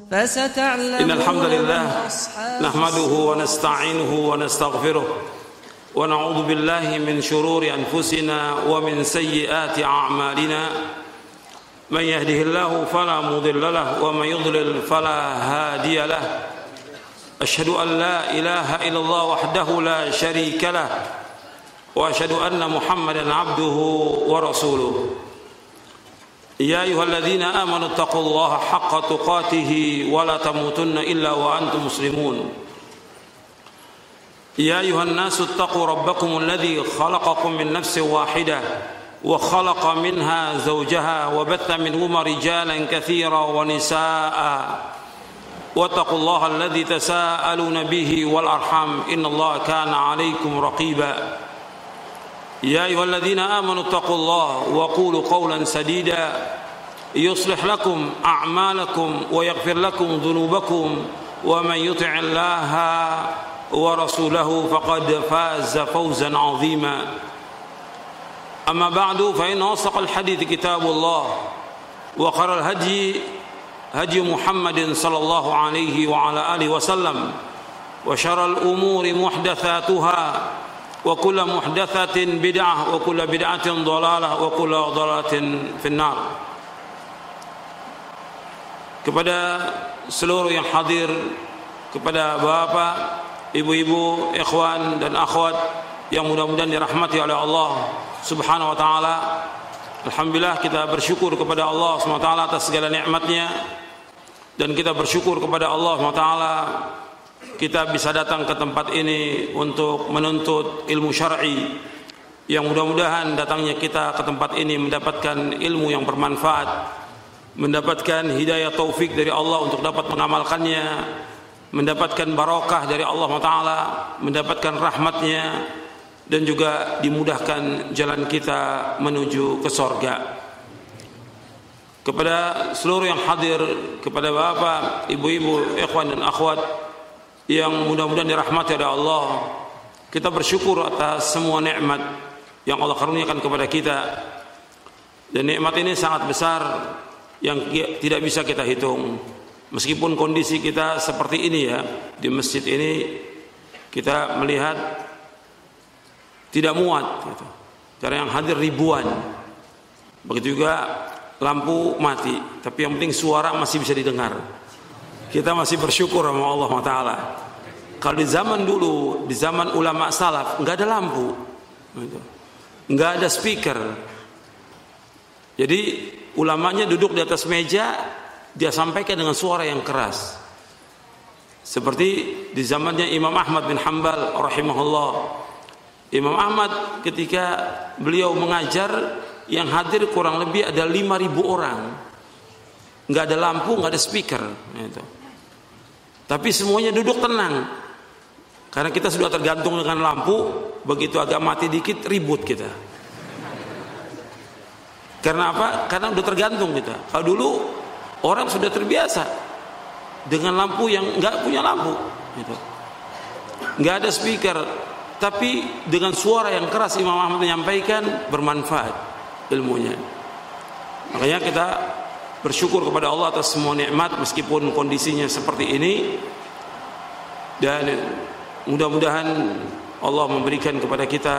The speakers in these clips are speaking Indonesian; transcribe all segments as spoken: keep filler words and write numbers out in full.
إن الحمد لله نحمده ونستعينه ونستغفره ونعوذ بالله من شرور أنفسنا ومن سيئات أعمالنا من يهده الله فلا مضل له ومن يضلل فلا هادي له أشهد أن لا إله إلا الله وحده لا شريك له وأشهد أن محمدا عبده ورسوله يا أيها الذين آمنوا اتقوا الله حق تقاته ولا تموتن إلا وأنتم مسلمون يا أيها الناس اتقوا ربكم الذي خلقكم من نفس واحدة وخلق منها زوجها وبث منهما رجالا كثيرا ونساء واتقوا الله الذي تساءلون به والأرحام إن الله كان عليكم رقيبا يا أيها الذين آمنوا اتقوا الله وقولوا قولا سديدا يصلح لكم أعمالكم ويغفر لكم ذنوبكم ومن يطع الله ورسوله فقد فاز فوزا عظيما أما بعد فإن أصدق الحديث كتاب الله وخير الهدي هدي محمد صلى الله عليه وعلى آله وسلم وشر الأمور محدثاتها وكل محدثة بدعة وكل بدعة ضلالة وكل ضلالة في النار. Kepada seluruh yang hadir, kepada bapak, ibu-ibu, ikhwan dan akhwat yang mudah-mudahan dirahmati oleh Allah Subhanahu wa taala. Alhamdulillah kita bersyukur kepada Allah Subhanahu wa taala atas segala nikmatnya, dan kita bersyukur kepada Allah Subhanahu wa taala kita bisa datang ke tempat ini untuk menuntut ilmu syar'i, yang mudah-mudahan datangnya kita ke tempat ini mendapatkan ilmu yang bermanfaat, mendapatkan hidayah taufik dari Allah untuk dapat mengamalkannya, mendapatkan barakah dari Allah Taala, mendapatkan rahmatnya, dan juga dimudahkan jalan kita menuju ke surga. Kepada seluruh yang hadir, kepada bapak, ibu-ibu, ikhwan dan akhwat yang mudah-mudahan dirahmati oleh Allah, kita bersyukur atas semua nikmat yang Allah karuniakan kepada kita, dan nikmat ini sangat besar yang tidak bisa kita hitung. Meskipun kondisi kita seperti ini ya, di masjid ini kita melihat tidak muat gitu. Karena yang hadir ribuan. Begitu juga lampu mati, tapi yang penting suara masih bisa didengar. Kita masih bersyukur sama Allah Taala. Kalau di zaman dulu, di zaman ulama salaf, nggak ada lampu, nggak ada speaker. Jadi ulamanya duduk di atas meja, dia sampaikan dengan suara yang keras. Seperti di zamannya Imam Ahmad bin Hanbal rahimahullah. Imam Ahmad ketika beliau mengajar, yang hadir kurang lebih ada lima ribu orang. Nggak ada lampu, nggak ada speaker gitu. Tapi semuanya duduk tenang, karena kita sudah tergantung dengan lampu. Begitu agak mati dikit ribut kita. Karena apa? Karena udah tergantung kita. Kalau dulu orang sudah terbiasa dengan lampu yang nggak punya lampu gitu. Nggak ada speaker, tapi dengan suara yang keras Imam Ahmad menyampaikan, bermanfaat ilmunya. Makanya kita bersyukur kepada Allah atas semua nikmat meskipun kondisinya seperti ini, dan mudah-mudahan Allah memberikan kepada kita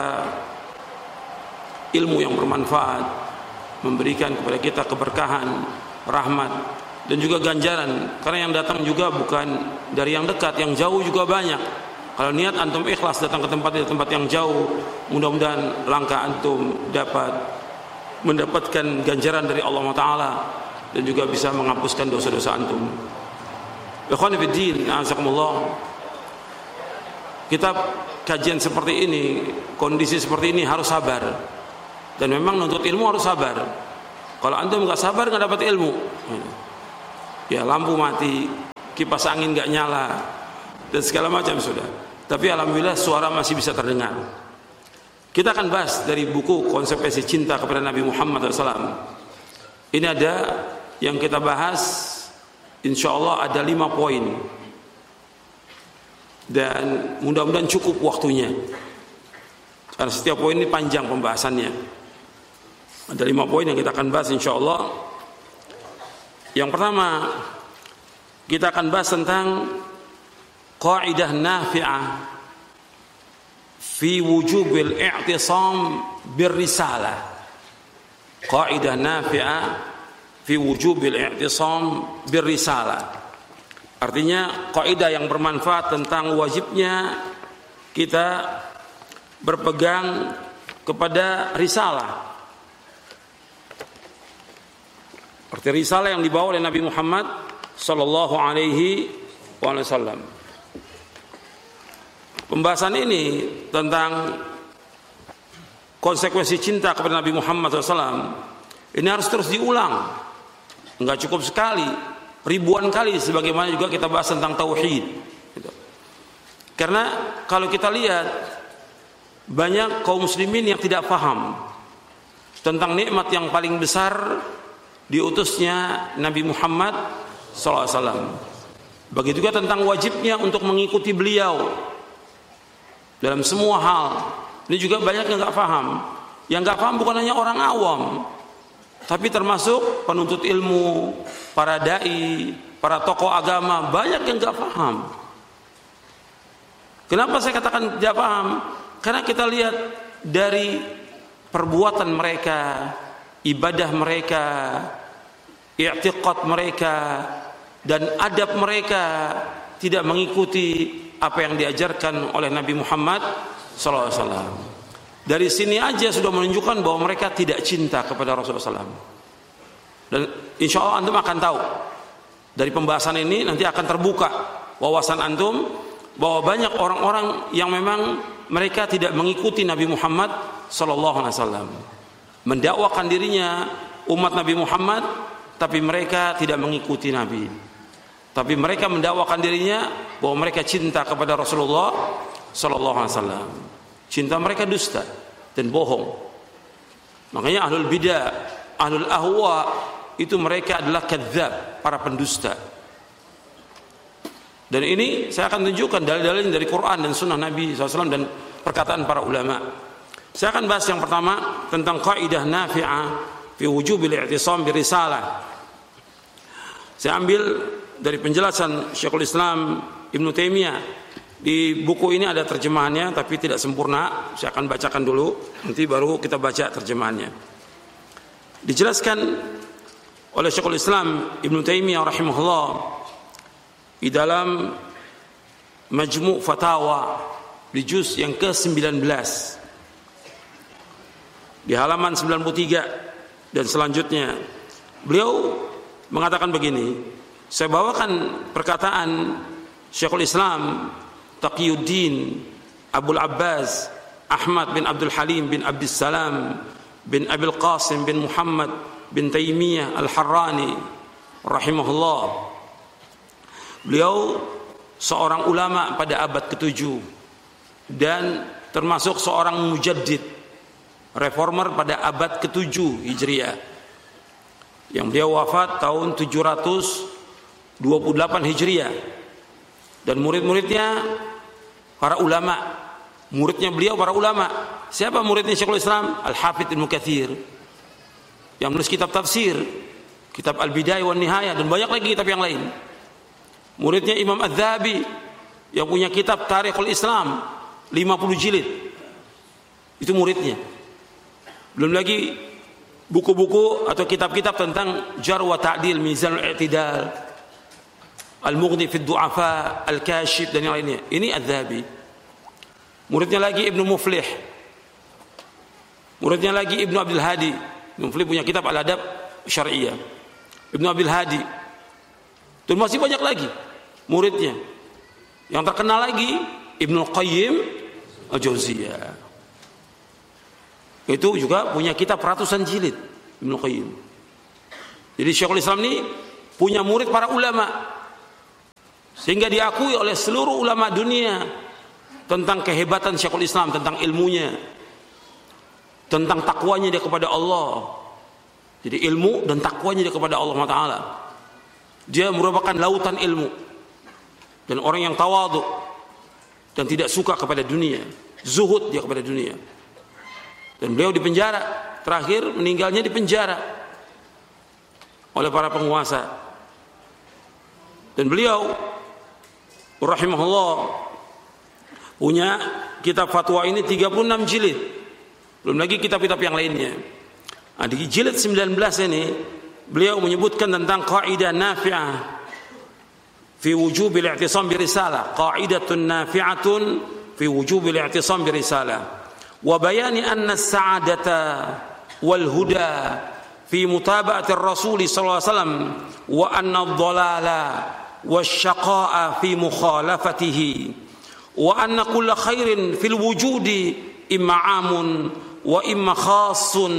ilmu yang bermanfaat, memberikan kepada kita keberkahan, rahmat, dan juga ganjaran. Karena yang datang juga bukan dari yang dekat, yang jauh juga banyak. Kalau niat antum ikhlas datang ke tempat di tempat yang jauh, mudah-mudahan langkah antum dapat mendapatkan ganjaran dari Allah Taala, dan juga bisa menghapuskan dosa-dosa antum. Ikhwan fillah, azakumullah. Kita kajian seperti ini, kondisi seperti ini harus sabar. Dan memang nuntut ilmu harus sabar. Kalau antum enggak sabar enggak dapat ilmu. Ya lampu mati, kipas angin enggak nyala, dan segala macam sudah. Tapi alhamdulillah suara masih bisa terdengar. Kita akan bahas dari buku Konsekuensi Cinta kepada Nabi Muhammad shallallahu alaihi wasallam. Ini ada yang kita bahas, insya Allah ada lima poin, dan mudah-mudahan cukup waktunya, karena setiap poin ini panjang pembahasannya. Ada lima poin yang kita akan bahas insya Allah. Yang pertama, kita akan bahas tentang qaidah nafi'ah fi wujubil i'tisam birrisalah. Qaidah nafi'ah fi wujubil i'tisam birrisalah. Artinya kaidah yang bermanfaat tentang wajibnya kita berpegang kepada risalah. Arti risalah yang dibawa oleh Nabi Muhammad sallallahu alaihi wasallam. Pembahasan ini tentang konsekuensi cinta kepada Nabi Muhammad sallallahu alaihi wasallam ini harus terus diulang. Enggak cukup sekali, ribuan kali, sebagaimana juga kita bahas tentang tauhid. Karena kalau kita lihat banyak kaum muslimin yang tidak paham tentang nikmat yang paling besar diutusnya Nabi Muhammad sallallahu alaihi wasallam. Begitu juga tentang wajibnya untuk mengikuti beliau dalam semua hal. Ini juga banyak yang nggak paham. Yang nggak paham bukan hanya orang awam, tapi termasuk penuntut ilmu, para dai, para tokoh agama, banyak yang nggak paham. Kenapa saya katakan tidak paham? Karena kita lihat dari perbuatan mereka, ibadah mereka, i'tiqad mereka, dan adab mereka tidak mengikuti apa yang diajarkan oleh Nabi Muhammad sallallahu alaihi wasallam. Dari sini aja sudah menunjukkan bahwa mereka tidak cinta kepada Rasulullah sallallahu alaihi wasallam. Dan insya Allah antum akan tahu dari pembahasan ini nanti akan terbuka wawasan antum bahwa banyak orang-orang yang memang mereka tidak mengikuti Nabi Muhammad sallallahu alaihi wasallam, mendakwakan dirinya umat Nabi Muhammad, tapi mereka tidak mengikuti Nabi. Tapi mereka mendakwakan dirinya bahwa mereka cinta kepada Rasulullah sallallahu alaihi wasallam. Cinta mereka dusta dan bohong. Makanya ahlul bidah, ahlul ahwa itu mereka adalah kadzdzab, para pendusta. Dan ini saya akan tunjukkan dalil-dalil dari Quran dan Sunnah Nabi sallallahu alaihi wasallam dan perkataan para ulama. Saya akan bahas yang pertama tentang kaidah nafi'ah fi wujubil i'tisam birisalah. Saya ambil dari penjelasan Syekhul Islam Ibnu Taimiyah. Di buku ini ada terjemahannya tapi tidak sempurna. Saya akan bacakan dulu, nanti baru kita baca terjemahannya. Dijelaskan oleh Syekhul Islam Ibnu Taimiyah rahimahullah di dalam Majmu' Fatawa di juz yang ke sembilan belas di halaman sembilan puluh tiga dan selanjutnya. Beliau mengatakan begini, saya bawakan perkataan Syekhul Islam Taqiyuddin Abul Abbas Ahmad bin Abdul Halim bin Abdus Salam bin Abil Qasim bin Muhammad bin Taimiyah Al-Harrani rahimahullah. Beliau seorang ulama pada abad ketujuh dan termasuk seorang mujaddid, reformer pada abad ketujuh Hijriah, yang beliau wafat tahun tujuh ratus dua puluh delapan Hijriah. Dan murid-muridnya para ulama, muridnya beliau para ulama. Siapa muridnya Syekhul Islam? Al-Hafidz Ibnu Katsir, yang menulis kitab tafsir, kitab Al-Bidayah wan Nihayah, dan banyak lagi kitab yang lain. Muridnya Imam Az-Zahabi, yang punya kitab Tarikhul Islam lima puluh jilid. Itu muridnya. Belum lagi buku-buku atau kitab-kitab tentang Jarh wa Ta'dil, Mizanul I'tidal, Al-Mughni fi Du'afa, Al-Kashif, dan yang lainnya. Ini Az-Zahabi. Muridnya lagi Ibnu Muflih. Muridnya lagi Ibnu Abdul Hadi. Ibnu Muflih punya kitab Al-Adab Syar'iyyah. Ibnu Abdul Hadi. Dan masih banyak lagi muridnya. Yang terkenal lagi Ibnu Qayyim Al-Jauziyah. Itu juga punya kitab ratusan jilid, Ibnu Qayyim. Jadi Syekhul Islam ini punya murid para ulama, sehingga diakui oleh seluruh ulama dunia tentang kehebatan Syekhul Islam, tentang ilmunya, tentang takwanya dia kepada Allah. Jadi ilmu dan takwanya dia kepada Allah Taala. Dia merupakan lautan ilmu dan orang yang tawadhu dan tidak suka kepada dunia, zuhud dia kepada dunia. Dan beliau di penjara, terakhir meninggalnya di penjara oleh para penguasa. Dan beliau rahimahullah punya kitab fatwa ini tiga puluh enam jilid. Belum lagi kitab-kitab yang lainnya. Nah, di jilid sembilan belas ini beliau menyebutkan tentang kaidah nafi'ah fi wujubil i'tisam bi risalah, qaidatun nafi'atun fi wujubil i'tisam bi risalah wa bayani anna as-sa'adata wal huda fi mutaba'ati ar-rasul sallallahu alaihi wasallam wa anna ad-dhalala wasyaqa'a fi mukhalafatihi wa anna kulla khairin fil wujudi imma 'amun wa imma khassun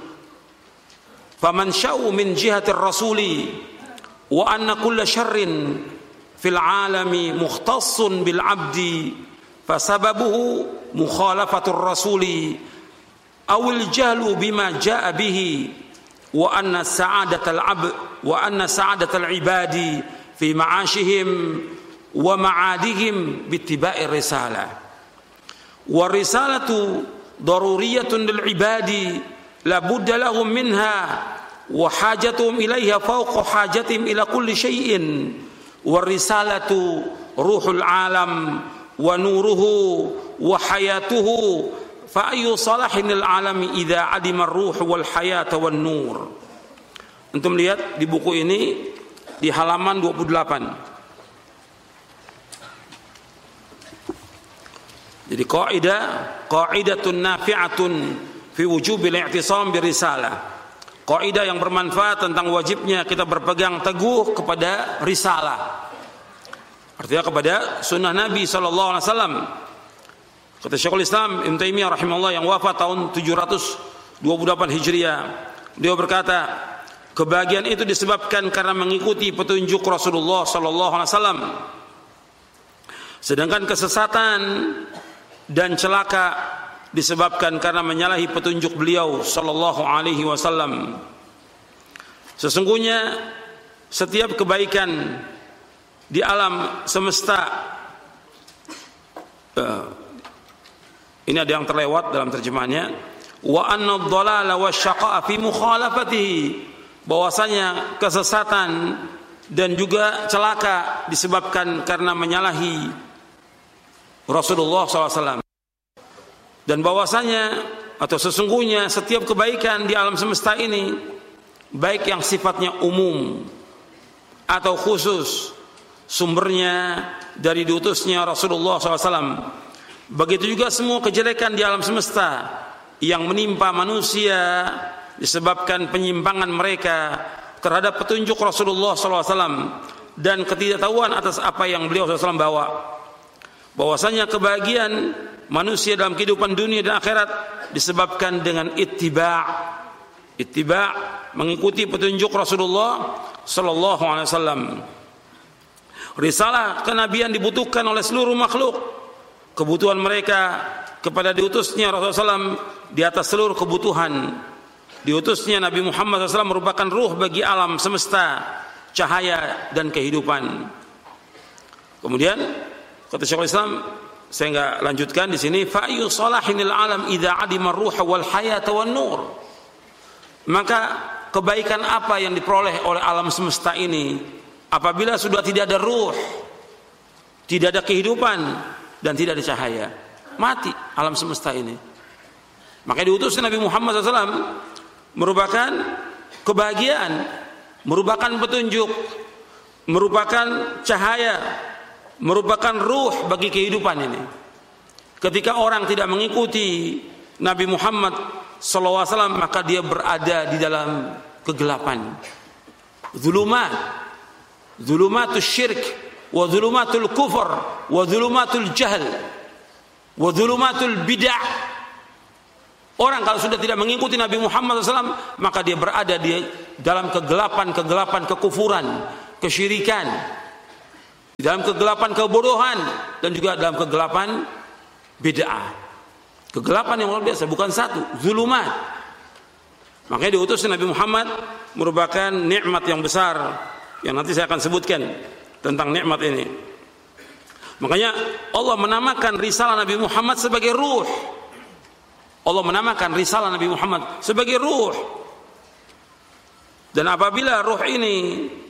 faman sya'u min jihati ar-rasuli wa anna kulla syarrin fil 'alami mukhtassun bil 'abdi fasababuhu mukhalafatur rasuli awil jahlu bima jaa bihi wa anna sa'adatal 'abd wa anna sa'adatal 'ibadi fi ma'ashihim wa ma'adihim bittiba'i risalah wa risalatu daruriyatun lil 'ibadi la budda lahum minha wa hajatuhum ilaiha fawqa hajatihim ila kulli syai'in wa risalatu ruhul alam wa nuruhu wa hayatuhu fa ayu salahin lil alami idza adima ar-ruh wal hayata wan nur. Antum lihat di buku ini di halaman dua puluh delapan. Jadi kaidah qaidatun nafi'atun fi wujubil i'tisam bi risalah. Kaidah yang bermanfaat tentang wajibnya kita berpegang teguh kepada risalah. Artinya kepada sunnah Nabi sallallahu alaihi wasallam. Kata Syekhul Islam Ibnu Taimiyah rahimahullah yang wafat tahun tujuh ratus dua puluh delapan Hijriah, beliau berkata, kebahagiaan itu disebabkan karena mengikuti petunjuk Rasulullah sallallahu alaihi wasallam. Sedangkan kesesatan dan celaka disebabkan karena menyalahi petunjuk beliau sallallahu alaihi wasallam. Sesungguhnya setiap kebaikan di alam semesta, uh, ini ada yang terlewat dalam terjemahannya, wa anna ad-dhalala wasyaqa'a fi mukhalafatihi, bahwasanya kesesatan dan juga celaka disebabkan karena menyalahi Rasulullah sallallahu alaihi wasallam. Dan bahwasanya atau sesungguhnya setiap kebaikan di alam semesta ini, baik yang sifatnya umum atau khusus, sumbernya dari diutusnya Rasulullah sallallahu alaihi wasallam. Begitu juga semua kejelekan di alam semesta yang menimpa manusia disebabkan penyimpangan mereka terhadap petunjuk Rasulullah sallallahu alaihi wasallam dan ketidaktahuan atas apa yang beliau sallallahu alaihi wasallam bawa. Bahwasanya kebahagiaan manusia dalam kehidupan dunia dan akhirat disebabkan dengan ittiba', ittiba' mengikuti petunjuk Rasulullah sallallahu alaihi wasallam. Risalah kenabian dibutuhkan oleh seluruh makhluk. Kebutuhan mereka kepada diutusnya Rasulullah sallallahu alaihi wasallam di atas seluruh kebutuhan. Diutusnya Nabi Muhammad sallallahu alaihi wasallam merupakan ruh bagi alam semesta, cahaya dan kehidupan. Kemudian kata Syekhul Islam, saya enggak lanjutkan di sini, fa ayu salahinil alam idza adima ar-ruh wal hayata wan nur. Maka kebaikan apa yang diperoleh oleh alam semesta ini apabila sudah tidak ada ruh, tidak ada kehidupan dan tidak ada cahaya? Mati alam semesta ini. Maka diutusnya Nabi Muhammad sallallahu alaihi wasallam merupakan kebahagiaan, merupakan petunjuk, merupakan cahaya, merupakan ruh bagi kehidupan ini. Ketika orang tidak mengikuti Nabi Muhammad sallallahu alaihi wasallam, maka dia berada di dalam kegelapan. Zulumat, zulumatul syirk, wa zulumatul kufur, wa zulumatul jahl, wa zulumatul bid'ah. Orang kalau sudah tidak mengikuti Nabi Muhammad sallallahu alaihi wasallam, maka dia berada di dalam kegelapan-kegelapan kekufuran, kesyirikan, di dalam kegelapan kebodohan, dan juga dalam kegelapan bid'ah. Kegelapan yang luar biasa, bukan satu, zulumat. Makanya diutusnya Nabi Muhammad merupakan nikmat yang besar yang nanti saya akan sebutkan tentang nikmat ini. Makanya Allah menamakan risalah Nabi Muhammad sebagai ruh. Allah menamakan risalah Nabi Muhammad sebagai ruh. Dan apabila ruh ini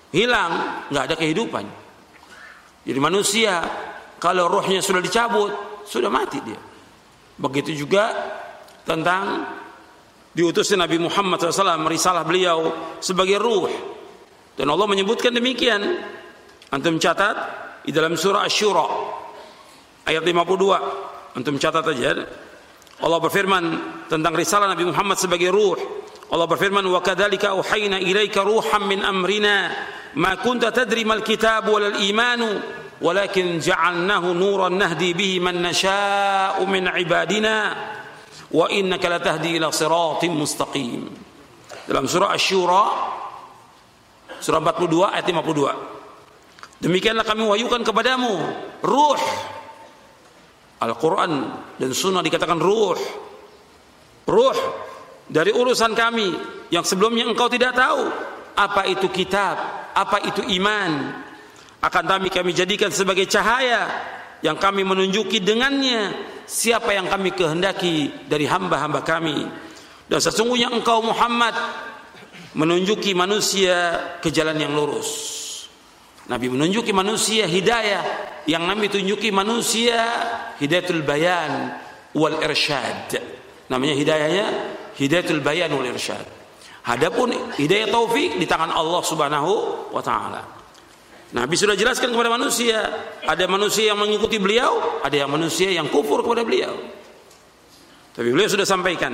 hilang, nggak ada kehidupan. Jadi manusia kalau ruhnya sudah dicabut, sudah mati dia. Begitu juga tentang diutusnya Nabi Muhammad shallallahu alaihi wasallam, risalah beliau sebagai ruh. Dan Allah menyebutkan demikian. Antum catat di dalam surah Asy-Syura ayat lima puluh dua. Antum catat aja. Allah berfirman tentang risalah Nabi Muhammad sebagai ruh. Allah berfirman, "Wa kadzalika auhayna ilaika ruham min amrina ma kunta tadri mal kitab wal imanu walakin ja'alnahu nuran nahdi bihi man nasha'u min ibadina wa innaka latahdi ila siratim mustaqim." Dalam surah Asy-Syura surah empat puluh dua ayat lima puluh dua. Demikianlah kami wahyukan kepadamu ruh. Al-Quran dan Sunnah dikatakan ruh. Ruh dari urusan kami yang sebelumnya engkau tidak tahu. Apa itu kitab, apa itu iman. Akan kami kami jadikan sebagai cahaya yang kami menunjuki dengannya siapa yang kami kehendaki dari hamba-hamba kami. Dan sesungguhnya engkau Muhammad menunjuki manusia ke jalan yang lurus. Nabi menunjuki manusia hidayah, yang Nabi tunjuki manusia hidayatul bayan wal irsyad. Namanya hidayahnya hidayatul bayan wal irsyad. Adapun hidayah taufik di tangan Allah Subhanahu wa taala. Nabi sudah jelaskan kepada manusia, ada manusia yang mengikuti beliau, ada yang manusia yang kufur kepada beliau. Tapi beliau sudah sampaikan.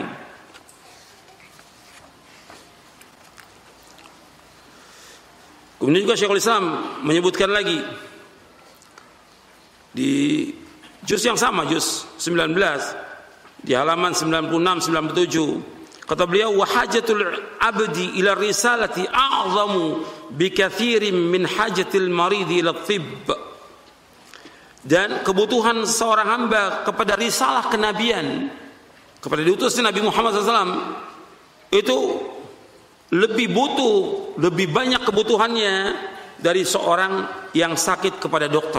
Kemudian juga Syekhul Islam menyebutkan lagi di juz yang sama, juz sembilan belas di halaman sembilan puluh enam sembilan puluh tujuh, kata beliau, wa hajatul abdi ila risalati a'zamu bi katsirin min hajatil marid ila tibb. Dan kebutuhan seorang hamba kepada risalah kenabian, kepada diutusnya Nabi Muhammad shallallahu alaihi wasallam, itu lebih butuh, lebih banyak kebutuhannya dari seorang yang sakit kepada dokter.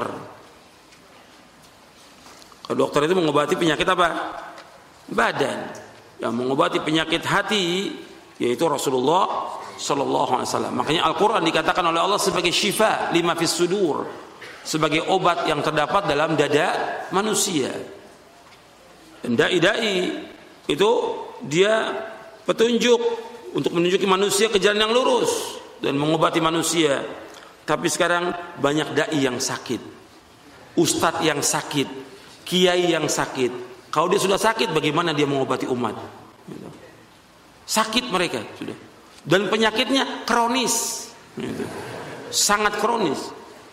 Kalau dokter itu mengobati penyakit apa? Badan. Yang mengobati penyakit hati yaitu Rasulullah sallallahu alaihi wasallam. Makanya Al-Qur'an dikatakan oleh Allah sebagai syifa lima fis sudur, sebagai obat yang terdapat dalam dada manusia. Dan dai-dai itu dia petunjuk untuk menunjuki manusia ke jalan yang lurus dan mengobati manusia. Tapi sekarang banyak dai yang sakit, ustadz yang sakit, kiai yang sakit. Kalau dia sudah sakit, bagaimana dia mengobati umat? Sakit mereka sudah, dan penyakitnya kronis, sangat kronis.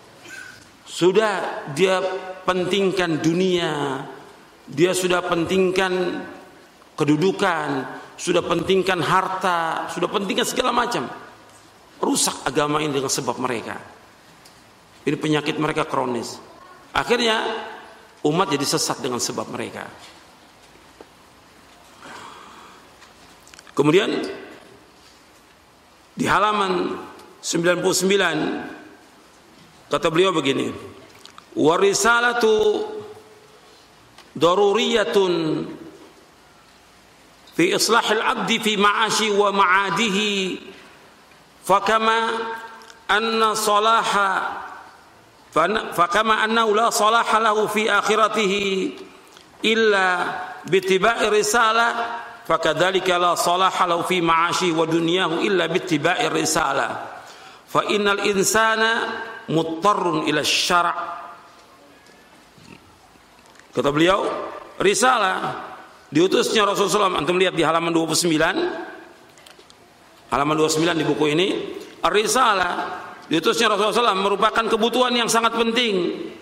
Sudah dia pentingkan dunia, dia sudah pentingkan kedudukan, sudah pentingkan harta, sudah pentingkan segala macam. Rusak agama ini dengan sebab mereka. Ini penyakit mereka kronis. Akhirnya umat jadi sesat dengan sebab mereka. Kemudian di halaman sembilan puluh sembilan kata beliau begini, wa risalatu daruriyatun fi islahil abdi fi ma'ashi wa ma'adihi fakama anna salaha fakama annahu la salaha lahu fi akhiratihi illa bittiba'i risalah fakadzalika la salaha lahu fi ma'ashi wa dunyahu illa bittiba'i risalah fa innal insana muttarrun ila syara'. Kata beliau, risalah diutusnya Rasulullah shallallahu alaihi wasallam, antum lihat di halaman dua puluh sembilan, halaman dua puluh sembilan di buku ini, ar-risalah diutusnya Rasulullah shallallahu alaihi wasallam merupakan kebutuhan yang sangat penting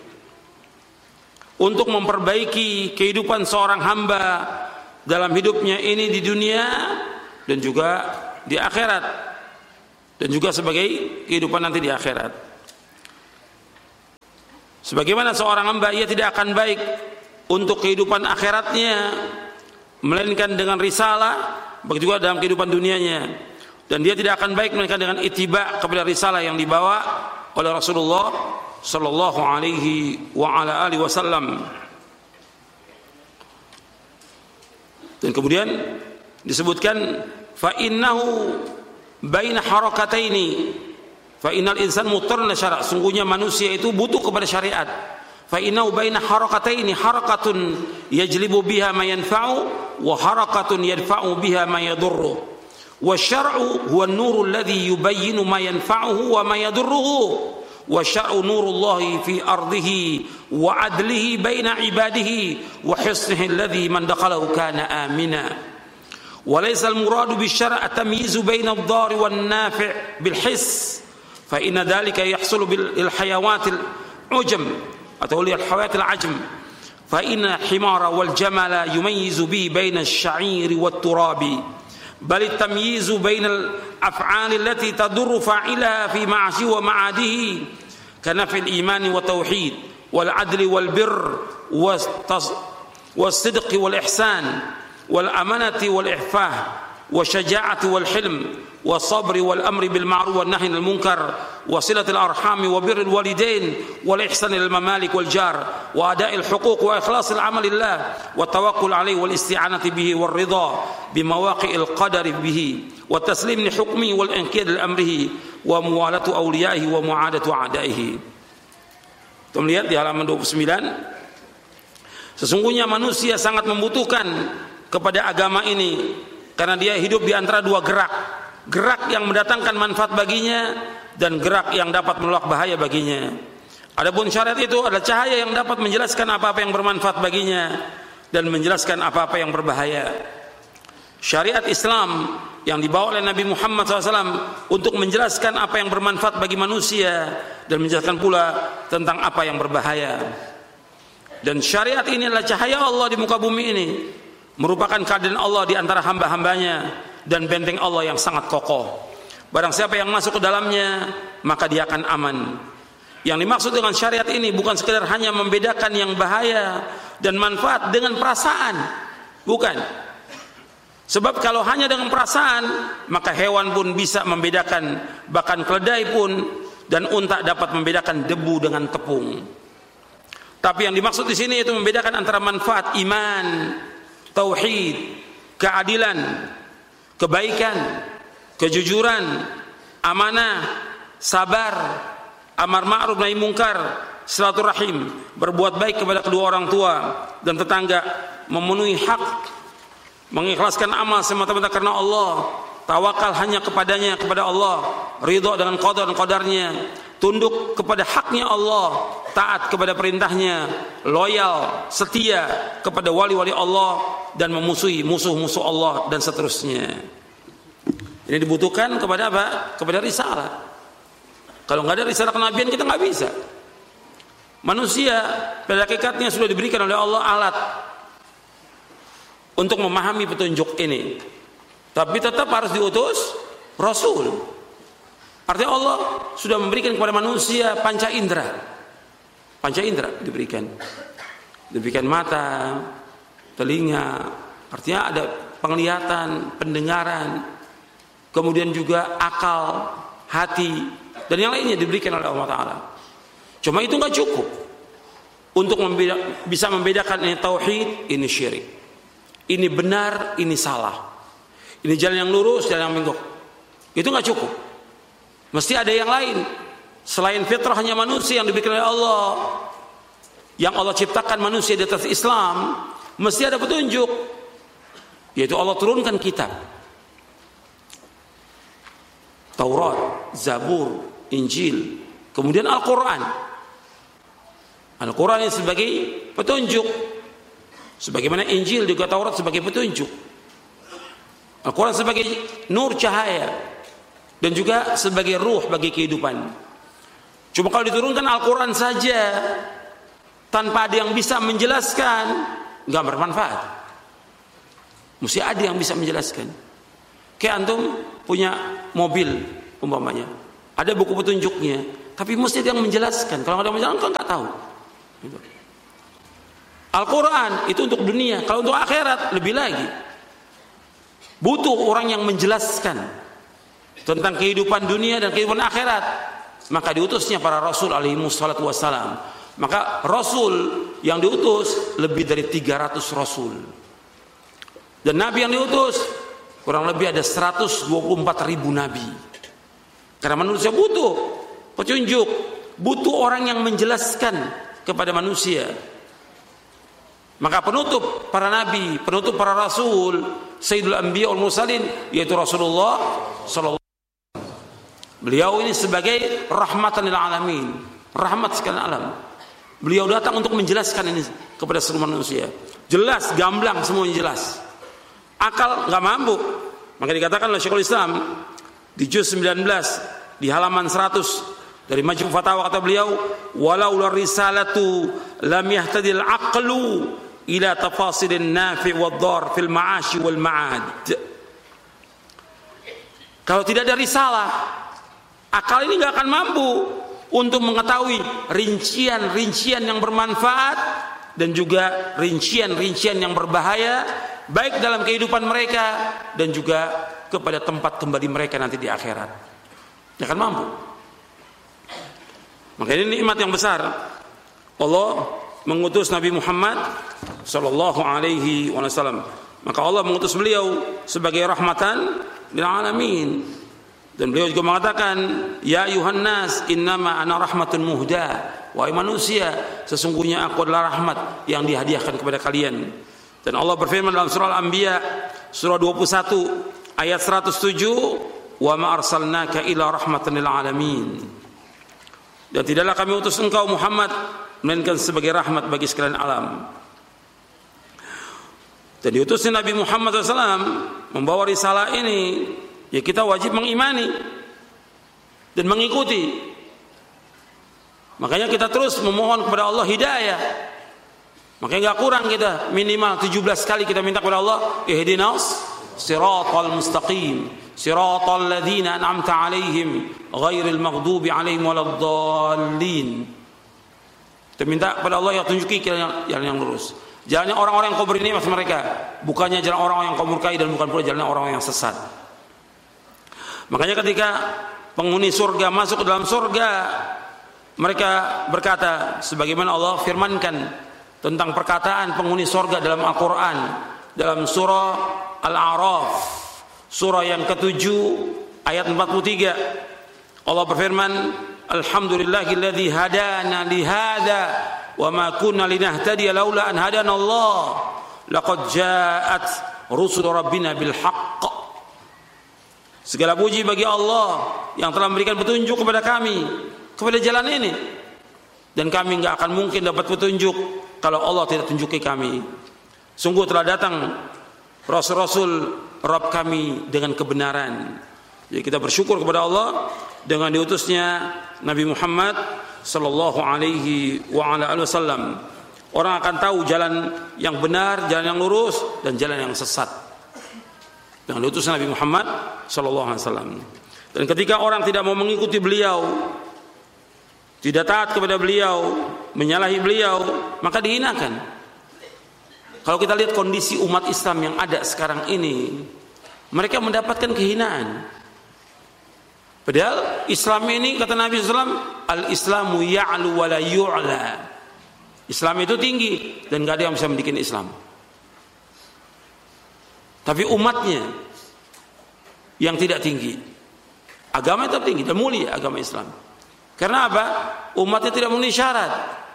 untuk memperbaiki kehidupan seorang hamba dalam hidupnya ini di dunia dan juga di akhirat, dan juga sebagai kehidupan nanti di akhirat. Sebagaimana seorang hamba ia tidak akan baik untuk kehidupan akhiratnya melainkan dengan risalah, begitu juga dalam kehidupan dunianya. Dan dia tidak akan baik melainkan dengan ittiba kepada risalah yang dibawa oleh Rasulullah sallallahu alaihi wa ala alihi wasallam. Dan kemudian disebutkan fa innahu baina harakataini Fa innal insan mutarna syara', sungguhnya manusia itu butuh kepada syariat. Fa innahu baina harakataini harakatun yajlibu biha ma yanfa'u wa harakatun yadfa'u biha ma yadurru. Wa syar'u huwa an-nuru alladhi yubayyinu ma yanfa'uhu wa ma yadurruhu. Wa syar'u nurullahi fi ardihi wa adlihi baina ibadihi wa hisnihi alladhi man dakhalahu kana amina. Wa laysa al-muradu bisyar' at-tamyizu baina ad-dar wan nafi' bil hiss fa inna dhalika yahsulu bil hayawat al-ujam atau lil hayawat al-ajam fa inna himara wal jamala yumayyizu bi baina asy-sya'iri wat turabi bal at-tamyizu baina al-af'al allati tadurru fa'ilaha fi ma'ashi wa ma'adihi kana fil iman wa tauhid wal adli wal birr was sidq wal ihsan wal amanati wal ihfah wa syaja'ati wal hilm wa sabri wal amri bil ma'ruf wan nahyi anil munkar wa silatil arham wa birril walidain wal ihsan lil mamalik wal jar wa ada'il huquq wa ikhlasil amal lillah wa tawakkul alaihi wal isti'anati bihi war ridha bi mawaqi'il qadari bihi wa taslim li hukmi wal inqiyad li amrihi wa muwalatu awliyaihi wa mu'adatu a'daihi. Kita melihat di halaman dua puluh sembilan, sesungguhnya manusia sangat membutuhkan kepada agama ini karena dia hidup di antara dua gerak, gerak yang mendatangkan manfaat baginya dan gerak yang dapat menolak bahaya baginya. Adapun syariat itu adalah cahaya yang dapat menjelaskan apa-apa yang bermanfaat baginya dan menjelaskan apa-apa yang berbahaya. Syariat Islam yang dibawa oleh Nabi Muhammad shallallahu alaihi wasallam untuk menjelaskan apa yang bermanfaat bagi manusia dan menjelaskan pula tentang apa yang berbahaya. Dan syariat ini adalah cahaya Allah di muka bumi ini, merupakan keadaan Allah di antara hamba-hambanya dan benteng Allah yang sangat kokoh. Barang siapa yang masuk ke dalamnya maka dia akan aman. Yang dimaksud dengan syariat ini bukan sekedar hanya membedakan yang bahaya dan manfaat dengan perasaan, bukan. Sebab kalau hanya dengan perasaan maka hewan pun bisa membedakan, bahkan keledai pun dan unta dapat membedakan debu dengan tepung. Tapi yang dimaksud di sini itu membedakan antara manfaat iman, tauhid, keadilan, kebaikan, kejujuran, amanah, sabar, amar ma'ruf nahi mungkar, silaturahim, berbuat baik kepada kedua orang tua dan tetangga, memenuhi hak, mengikhlaskan amal semata-mata karena Allah, tawakal hanya kepadanya, kepada Allah, ridha dengan qada dan qadarnya, tunduk kepada haknya Allah, taat kepada perintahnya, loyal, setia kepada wali-wali Allah dan memusuhi musuh-musuh Allah dan seterusnya. Ini dibutuhkan kepada apa? Kepada risalah. Kalau nggak ada risalah kenabian kita nggak bisa. Manusia pada hakikatnya sudah diberikan oleh Allah alat untuk memahami petunjuk ini, tapi tetap harus diutus Rasul. Artinya Allah sudah memberikan kepada manusia panca indera, panca indera diberikan, diberikan mata, telinga, artinya ada penglihatan, pendengaran, kemudian juga akal, hati, dan yang lainnya diberikan oleh Allah Taala. Cuma itu nggak cukup untuk membeda, bisa membedakan ini tauhid, ini syirik. Ini benar, ini salah. Ini jalan yang lurus, jalan yang menggok. Itu nggak cukup. Mesti ada yang lain selain fitrahnya manusia yang diberikan oleh Allah. Yang Allah ciptakan manusia di atas Islam, mesti ada petunjuk. Yaitu Allah turunkan kitab. Taurat, Zabur, Injil, kemudian Al-Quran. Al-Quran ini sebagai petunjuk. Sebagaimana Injil juga Taurat sebagai petunjuk. Al-Quran sebagai nur cahaya dan juga sebagai ruh bagi kehidupan. Cuma kalau diturunkan Al-Quran saja tanpa ada yang bisa menjelaskan, nggak bermanfaat. Mesti ada yang bisa menjelaskan. Kayak antum punya mobil umpamanya, ada buku petunjuknya, tapi mesti ada yang menjelaskan. Kalau nggak ada yang menjelaskan, nggak tahu. Gitu. Al-Quran itu untuk dunia, kalau untuk akhirat lebih lagi. Butuh orang yang menjelaskan tentang kehidupan dunia dan kehidupan akhirat. Maka diutusnya para Rasul alaihi wassalatu wassalam. Maka Rasul yang diutus lebih dari tiga ratus Rasul. Dan Nabi yang diutus kurang lebih ada seratus dua puluh empat ribu Nabi. Karena manusia butuh petunjuk, butuh orang yang menjelaskan kepada manusia. Maka penutup para nabi, penutup para rasul, Sayyidul Anbiya wal Mursalin, yaitu Rasulullah sallallahu alaihi wasallam. Beliau ini sebagai rahmatan lil alamin, rahmat sekalian alam. Beliau datang untuk menjelaskan ini kepada seluruh manusia. Jelas, gamblang, semuanya jelas. Akal enggak mampu. Maka dikatakan oleh Syekhul Islam di juz sembilan belas di halaman seratus dari Majmu' Fatawa, kata beliau, walau la risalatu lam yahtadil aqlu ila tafasilin nafi' wad-dhar fil ma'ashi wal ma'ad. Kalau tidak ada risalah, akal ini enggak akan mampu untuk mengetahui rincian-rincian yang bermanfaat dan juga rincian-rincian yang berbahaya, baik dalam kehidupan mereka dan juga kepada tempat kembali mereka nanti di akhirat. Tidak akan mampu. Maka ini nikmat yang besar. Allah mengutus Nabi Muhammad sallallahu alaihi wasallam. Maka Allah mengutus beliau sebagai rahmatan lil alamin. Dan beliau juga mengatakan, ya ayuhan nas innama ana rahmatun muhda. Wahai manusia, sesungguhnya aku adalah rahmat yang dihadiahkan kepada kalian. Dan Allah berfirman dalam surah Al-Anbiya surah dua puluh satu ayat seratus tujuh, wa ma arsalnaka ila rahmatan lil alamin. Dan tidaklah kami utus engkau Muhammad melainkan sebagai rahmat bagi sekalian alam. Dan diutusnya Nabi Muhammad shallallahu alaihi wasallam membawa risalah ini, ya kita wajib mengimani dan mengikuti. Makanya kita terus memohon kepada Allah hidayah. Makanya enggak kurang kita, minimal tujuh belas kali kita minta kepada Allah, ihdinas siratal mustaqim, siratal ladzina an'amta 'alaihim ghairil maghdubi 'alaihim waladdallin. Kita minta kepada Allah yang tunjuki jalan yang lurus. Jalannya orang-orang yang kau beri nikmat mereka, bukannya jalan orang-orang yang kau murkai dan bukan pula jalan orang-orang yang sesat. Makanya ketika penghuni surga masuk ke dalam surga, mereka berkata sebagaimana Allah firmankan tentang perkataan penghuni surga dalam Al-Quran, dalam surah Al-A'raf, surah yang ketujuh ayat empat puluh tiga. Allah berfirman, alhamdulillahilladzi hadana lihada wa ma kunna linahtadiya laula an hadana Allah laqad ja'at rusul rabbina bil haqq. Segala puji bagi Allah yang telah memberikan petunjuk kepada kami kepada jalan ini, dan kami enggak akan mungkin dapat petunjuk kalau Allah tidak tunjuki kami. Sungguh telah datang rasul-rasul Rabb kami dengan kebenaran. Jadi kita bersyukur kepada Allah dengan diutusnya Nabi Muhammad sallallahu alaihi wa ala alihi wasallam. Orang akan tahu jalan yang benar, jalan yang lurus dan jalan yang sesat dengan diutusnya Nabi Muhammad sallallahu alaihi wasallam. Dan ketika orang tidak mau mengikuti beliau, tidak taat kepada beliau, menyalahi beliau, maka dihinakan. Kalau kita lihat kondisi umat Islam yang ada sekarang ini, mereka mendapatkan kehinaan. Padahal Islam ini, kata Nabi sallallahu alaihi wasallam, al-Islamu ya'lu wa la yu'la. Islam itu tinggi dan gak ada yang bisa membikin Islam. Tapi umatnya yang tidak tinggi. Agama tetap tinggi dan mulia agama Islam. Karena apa? Umatnya tidak memenuhi syarat.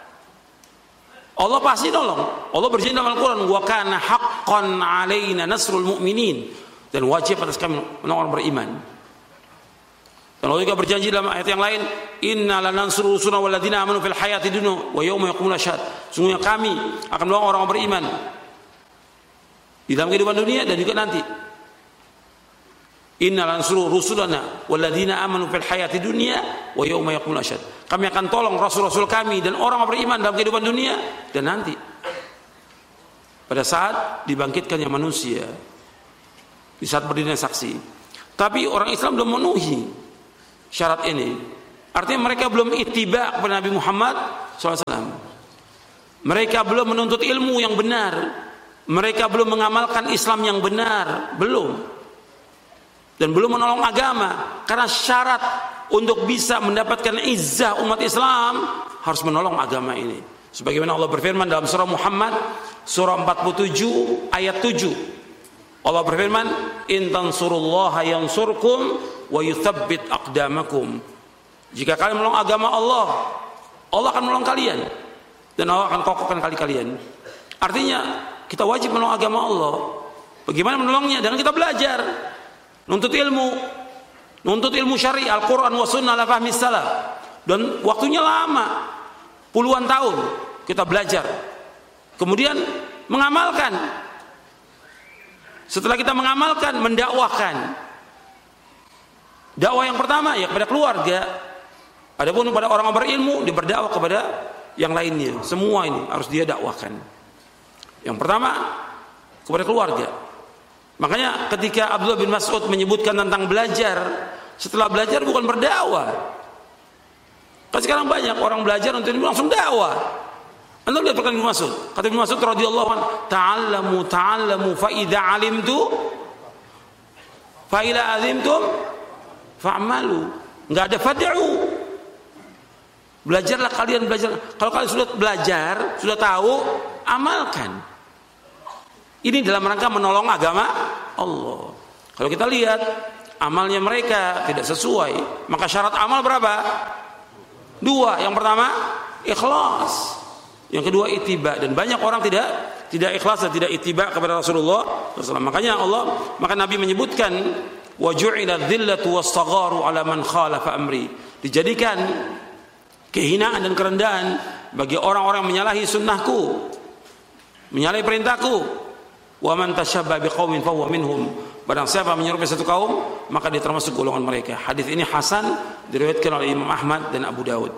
Allah pasti nolong. Allah berjanji dalam Al-Quran, wa kana haqqan alaina nasrul mu'minin, dan wajib atas kami menolong orang beriman. Dan Allah juga berjanji dalam ayat yang lain, inna lanansuru rusulana walladzina amanu fil hayati dunya wa yauma yaqumul ashhad. Sungguhnya kami akan menolong orang beriman di dalam kehidupan dunia dan juga nanti. Inna lanansuru rusulana walladzina amanu fil hayati dunya wa yauma yaqumul ashhad. Kami akan tolong rasul-rasul kami dan orang beriman dalam kehidupan dunia dan nanti pada saat dibangkitkannya manusia, di saat berdirinya saksi. Tapi orang Islam belum memenuhi syarat ini. Artinya mereka belum ittiba kepada Nabi Muhammad shallallahu alaihi wasallam. Mereka belum menuntut ilmu yang benar. Mereka belum mengamalkan Islam yang benar, belum. Dan belum menolong agama. Karena syarat untuk bisa mendapatkan izzah umat Islam harus menolong agama ini. Sebagaimana Allah berfirman dalam surah Muhammad surah empat puluh tujuh ayat tujuh. Allah berfirman, in tansurullaha yansurkum wa yuthabbit aqdamakum. Jika kalian menolong agama Allah, Allah akan menolong kalian dan Allah akan kokohkan kali kalian. Artinya kita wajib menolong agama Allah. Bagaimana menolongnya? Dengan kita belajar, nuntut ilmu, nuntut ilmu syar'i, Al-Quran wa sunnah ala fahmi salaf. Dan waktunya lama, puluhan tahun kita belajar. Kemudian mengamalkan. Setelah kita mengamalkan, mendakwahkan. Dakwah yang pertama ya kepada keluarga. Adapun kepada orang berilmu, dia berdakwah kepada yang lainnya. Semua ini harus dia dakwahkan. Yang pertama kepada keluarga. Makanya ketika Abdullah bin Mas'ud menyebutkan tentang belajar, setelah belajar bukan berdakwah. Kan sekarang banyak orang belajar untuk langsung dakwah. Anda lihat perkataan Ibnu Mas'ud. Kata Ibnu Mas'ud radhiyallahu anhu, "Ta'allamu ta'allamu fa idza 'alimtu fa ila 'alimtum fa'malu." Enggak ada fad'u. Belajarlah kalian belajar. Kalau kalian sudah belajar, sudah tahu, amalkan. Ini dalam rangka menolong agama Allah. Kalau kita lihat amalnya mereka tidak sesuai, maka syarat amal berapa? Dua. Yang pertama, ikhlas. Yang kedua, ittiba. Dan banyak orang tidak tidak ikhlas dan tidak ittiba kepada Rasulullah shallallahu alaihi wasallam. Makanya Allah, maka Nabi menyebutkan wa ju'ila dhillatu was-sagharu 'ala man khalafa amri. Dijadikan kehinaan dan kerendahan bagi orang-orang yang menyalahi sunnahku, menyalahi perintahku. Wa man tashabbaha biqaumin fa huwa minhum. Barang siapa menyerupai satu kaum, maka dia termasuk golongan mereka. Hadis ini hasan, diriwayatkan oleh Imam Ahmad dan Abu Daud.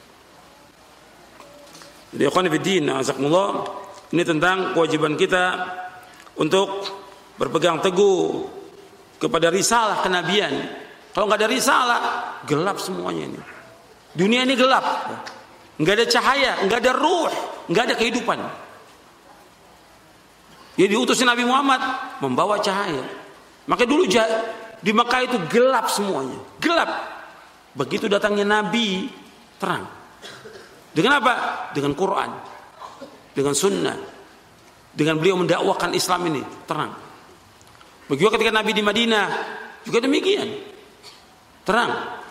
Jadi ikhwan fillah, azakumullah, ini tentang kewajiban kita untuk berpegang teguh kepada risalah kenabian. Kalau nggak ada risalah, gelap semuanya ini. Dunia ini gelap, nggak ada cahaya, nggak ada ruh, nggak ada kehidupan. Ya diutusnya Nabi Muhammad membawa cahaya. Maka dulu di Mekah itu gelap semuanya, gelap. Begitu datangnya Nabi, terang. Dengan apa? Dengan Quran, dengan Sunnah, dengan beliau mendakwakan Islam ini terang. Begitu ketika Nabi di Madinah juga demikian, terang.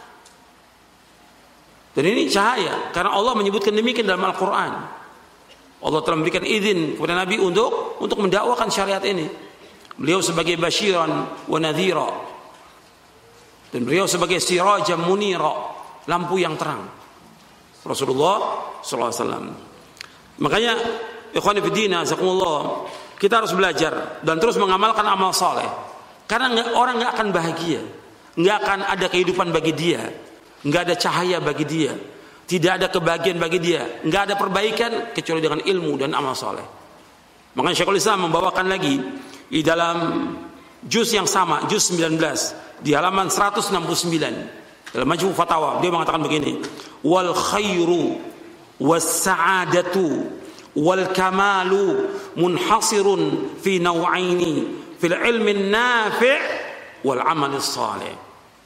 Dan ini cahaya karena Allah menyebutkan demikian dalam Al-Quran. Allah telah memberikan izin kepada Nabi untuk untuk mendakwakan syariat ini. Beliau sebagai basyiran wa nadhira, dan beliau sebagai sirajan munira, lampu yang terang. Rasulullah sallallahu alaihi wasallam. Makanya ikhwan fillah azakumullah, kita harus belajar dan terus mengamalkan amal saleh. Karena orang enggak akan bahagia, enggak akan ada kehidupan bagi dia, enggak ada cahaya bagi dia, tidak ada kebahagiaan bagi dia, enggak ada perbaikan kecuali dengan ilmu dan amal saleh. Makanya Syekhul Islam membawakan lagi di dalam juz yang sama, juz sembilan belas, di halaman seratus enam puluh sembilan dalam Majmu' Fatawa, dia mengatakan begini: wal khairu was sa'adatu wal kamalu munhasirun fi naw'aini fil ilmi nafi' wal amal salih.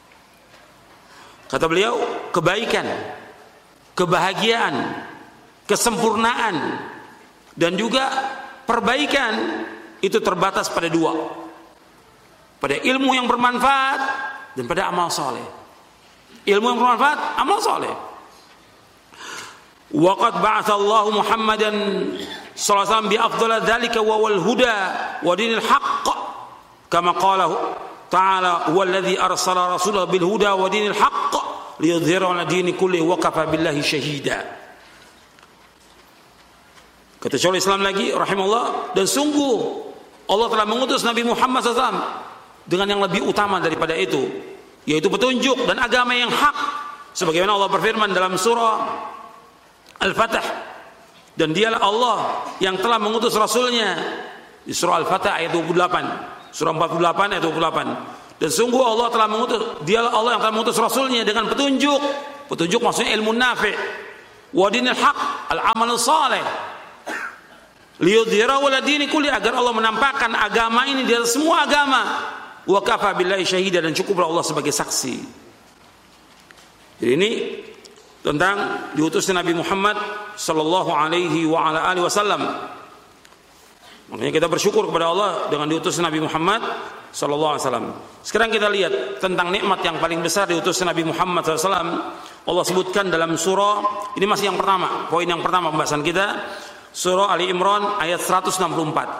Kata beliau, kebaikan, kebahagiaan, kesempurnaan dan juga perbaikan itu terbatas pada dua, pada ilmu yang bermanfaat dan pada amal saleh. Ilmu yang bermanfaat, amal saleh. Wa qad ba'atha Allah Muhammadan sallallahu alaihi wasallam bi afdhala dzalika wa wal huda wa dinil haqq, kama qala ta'ala huwa alladhi arsala rasulahu bil huda wa dinil haqq liyudhhirahu 'ala dini kullihi wa kafa billahi shahida. Kata Syekhul Islam lagi rahimahullah, dan sungguh Allah telah mengutus Nabi Muhammad sallallahu alaihi wasallam dengan yang lebih utama daripada itu, yaitu petunjuk dan agama yang hak, sebagaimana Allah berfirman dalam surah Al-Fatah, dan dialah Allah yang telah mengutus Rasulnya di surah Al-Fatah ayat dua puluh delapan, surah empat puluh delapan ayat dua puluh delapan. Dan sungguh Allah telah mengutus, dialah Allah yang telah mengutus Rasulnya dengan petunjuk. Petunjuk maksudnya ilmu nafi', wa dinil haq, al-amal saleh, liyudhhirahu 'ala dini kulli, agar Allah menampakkan agama ini di atas semua agama. Wa kafa billahi syahida, dan cukuplah Allah sebagai saksi. Jadi ini tentang diutusnya Nabi Muhammad sallallahu alaihi wa ala alihi wasallam. Makanya kita bersyukur kepada Allah dengan diutusnya Nabi Muhammad sallallahu alaihi wasallam. Sekarang kita lihat tentang nikmat yang paling besar diutusnya Nabi Muhammad sallallahu alaihi wasallam. Allah sebutkan dalam surah, ini masih yang pertama, poin yang pertama pembahasan kita, surah Ali Imran ayat seratus enam puluh empat.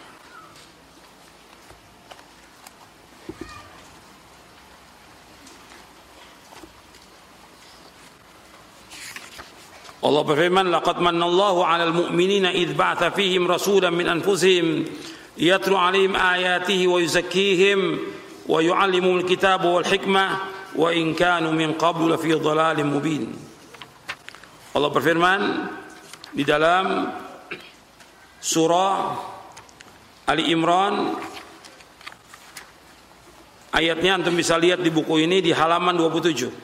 Allah berfirman, laqad manallahu 'alal mu'minina idz ba'atha fihim rasulan min anfusihim yatlu 'alaihim ayatihi wa yuzakkihim wa yu'allimuhumul kitaba wal hikmah wa in kanu min qablu lafi dhalalin mubin. Allah berfirman di dalam surah Ali Imran, ayatnya antum bisa lihat di buku ini di halaman dua puluh tujuh.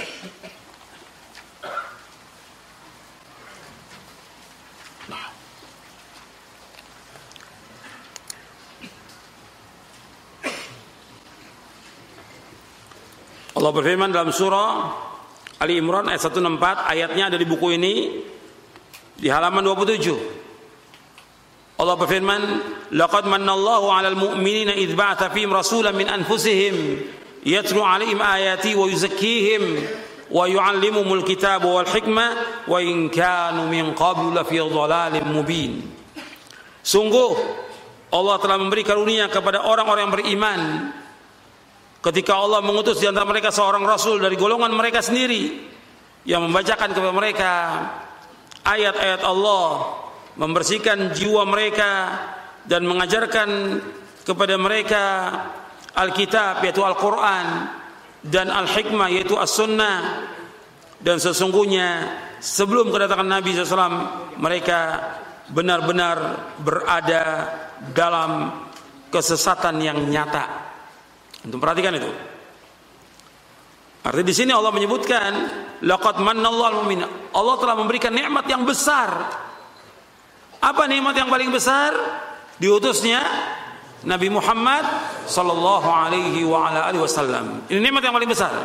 Allah berfirman dalam surah Ali Imran ayat seratus enam puluh empat, ayatnya ada di buku ini di halaman dua puluh tujuh. Allah berfirman, laqad manallahu 'alal mu'minina idz ba'atha fihim rasulan min anfusihim yatlu 'alaihim ayati wa yuzakkihim wa yu'allimuhumul kitaba wal hikmah wa in kanu min qablu lafi dhalalin mubin. Sungguh Allah telah memberi karunia kepada orang-orang yang beriman ketika Allah mengutus di antara mereka seorang rasul dari golongan mereka sendiri yang membacakan kepada mereka ayat-ayat Allah, membersihkan jiwa mereka dan mengajarkan kepada mereka Alkitab yaitu Al-Quran dan Al-Hikmah yaitu As-Sunnah. Dan sesungguhnya sebelum kedatangan Nabi shallallahu alaihi wasallam mereka benar-benar berada dalam kesesatan yang nyata. Untuk perhatikan itu. Artinya di sini Allah menyebutkan laqad manallahu 'alal mu'minin. Allah telah memberikan nikmat yang besar. Apa nikmat yang paling besar? Diutusnya Nabi Muhammad sallallahu alaihi wa ala alihi wasallam. Ini nikmat yang paling besar.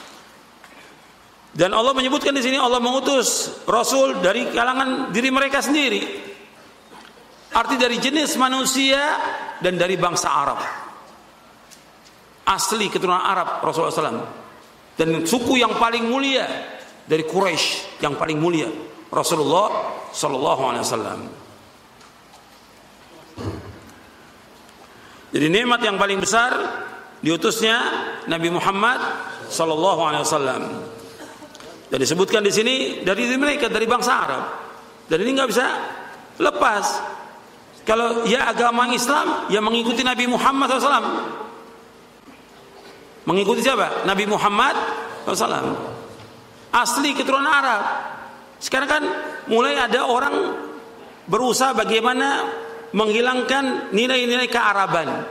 Dan Allah menyebutkan di sini Allah mengutus rasul dari kalangan diri mereka sendiri. Arti dari jenis manusia dan dari bangsa Arab. Asli keturunan Arab Rasulullah shallallahu alaihi wasallam, dan suku yang paling mulia dari Quraisy yang paling mulia Rasulullah Sallallahu Alaihi Wasallam. Jadi nikmat yang paling besar diutusnya Nabi Muhammad Sallallahu Alaihi Wasallam. Dan disebutkan di sini dari mereka dari bangsa Arab. Dan ini nggak bisa lepas. Kalau ya agama Islam, ya mengikuti Nabi Muhammad Sallallahu Alaihi Wasallam. Mengikuti siapa? Nabi Muhammad shallallahu alaihi wasallam. Asli keturunan Arab. Sekarang kan mulai ada orang berusaha bagaimana menghilangkan nilai-nilai kearaban.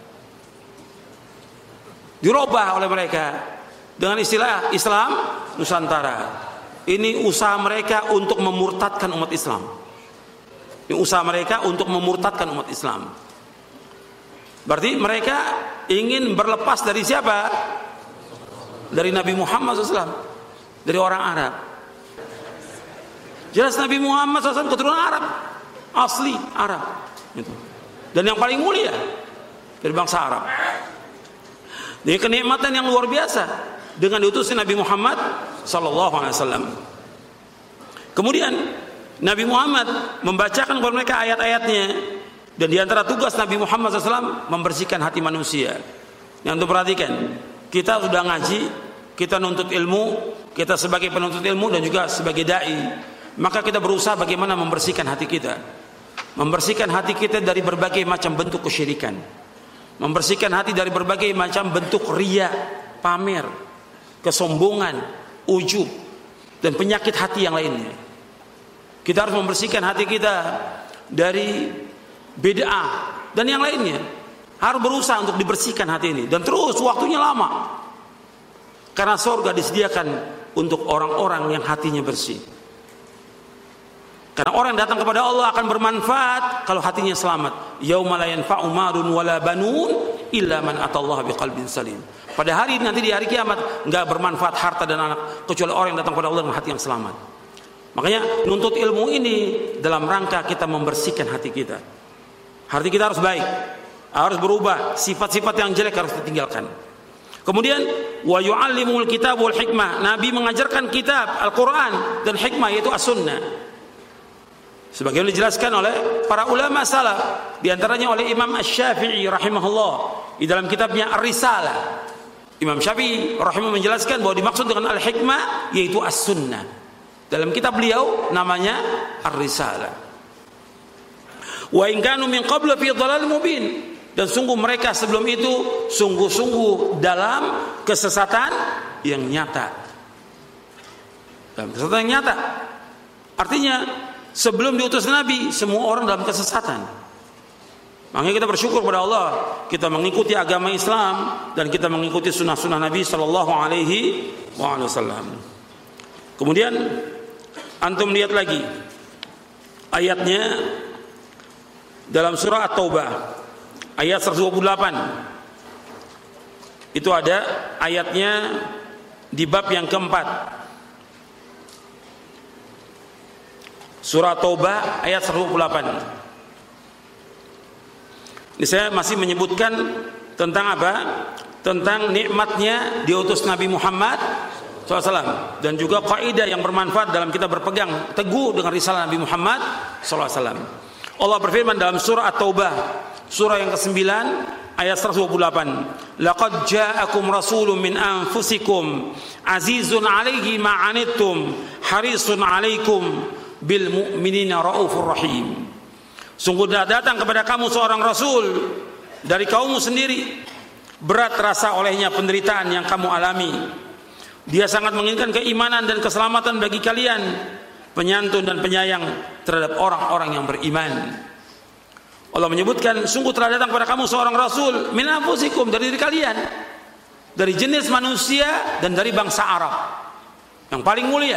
Dirubah oleh mereka dengan istilah Islam Nusantara. Ini usaha mereka untuk memurtadkan umat Islam. Ini usaha mereka untuk memurtadkan umat Islam. Berarti mereka ingin berlepas dari siapa? Dari Nabi Muhammad shallallahu alaihi wasallam, dari orang Arab. Jelas Nabi Muhammad shallallahu alaihi wasallam keturunan Arab, asli Arab. Dan yang paling mulia dari bangsa Arab. Ini kenikmatan yang luar biasa dengan diutusnya Nabi Muhammad shallallahu alaihi wasallam. Kemudian Nabi Muhammad membacakan kepada mereka ayat-ayatnya. Dan di antara tugas Nabi Muhammad shallallahu alaihi wasallam membersihkan hati manusia. Yang untuk perhatikan, kita sudah ngaji, kita nuntut ilmu, kita sebagai penuntut ilmu dan juga sebagai dai, maka kita berusaha bagaimana membersihkan hati kita, membersihkan hati kita dari berbagai macam bentuk kesyirikan, membersihkan hati dari berbagai macam bentuk riya, pamer, kesombongan, ujub, dan penyakit hati yang lainnya. Kita harus membersihkan hati kita dari bid'ah dan yang lainnya. Harus berusaha untuk dibersihkan hati ini. Dan terus waktunya lama. Karena surga disediakan untuk orang-orang yang hatinya bersih. Karena orang yang datang kepada Allah akan bermanfaat kalau hatinya selamat. Yauma la yanfa'u malun wala banun illa man atallaha biqalbin salim. Pada hari nanti di hari kiamat enggak bermanfaat harta dan anak kecuali orang yang datang kepada Allah dengan hati yang selamat. Makanya nuntut ilmu ini dalam rangka kita membersihkan hati kita. Hati kita harus baik. harus berubah, sifat-sifat yang jelek harus ditinggalkan. Kemudian wa yu'allimul kitab wal hikmah, Nabi mengajarkan kitab Al-Qur'an dan hikmah, yaitu as-sunnah. Sebagaimana dijelaskan oleh para ulama salaf, di antaranya oleh Imam Asy-Syafi'i rahimahullah di dalam kitabnya Ar-Risalah. Imam Syafi'i rahimahullah menjelaskan bahwa dimaksud dengan al-hikmah yaitu as-sunnah. Dalam kitab beliau namanya Ar-Risalah. Wa in kanu min qablu fi dhalal mubin, dan sungguh mereka sebelum itu sungguh-sungguh dalam kesesatan yang nyata. Dalam kesesatan yang nyata. Artinya sebelum diutus Nabi semua orang dalam kesesatan. Makanya kita bersyukur kepada Allah, kita mengikuti agama Islam dan kita mengikuti sunnah-sunnah Nabi Sallallahu Alaihi Wasallam. Kemudian antum lihat lagi ayatnya dalam surah At-Taubah ayat seratus dua puluh delapan. Itu ada ayatnya di bab yang keempat. Surah Taubah ayat seratus dua puluh delapan. Ini saya masih menyebutkan tentang apa? Tentang nikmatnya diutus Nabi Muhammad shallallahu alaihi wasallam, dan juga kaidah yang bermanfaat dalam kita berpegang teguh dengan risalah Nabi Muhammad shallallahu alaihi wasallam. Allah berfirman dalam surah At-Taubah surah yang kesembilan ayat seratus dua puluh delapan, laqad ja'akum rasulun min anfusikum azizun 'alaihi ma 'anittum harisun 'alaikum bil mu'minina raufur rahim. Sungguh dah datang kepada kamu seorang rasul dari kaummu sendiri, berat rasa olehnya penderitaan yang kamu alami. Dia sangat menginginkan keimanan dan keselamatan bagi kalian, penyantun dan penyayang terhadap orang-orang yang beriman. Allah menyebutkan sungguh telah datang kepada kamu seorang rasul min anfusikum, dari diri kalian, dari jenis manusia dan dari bangsa Arab yang paling mulia.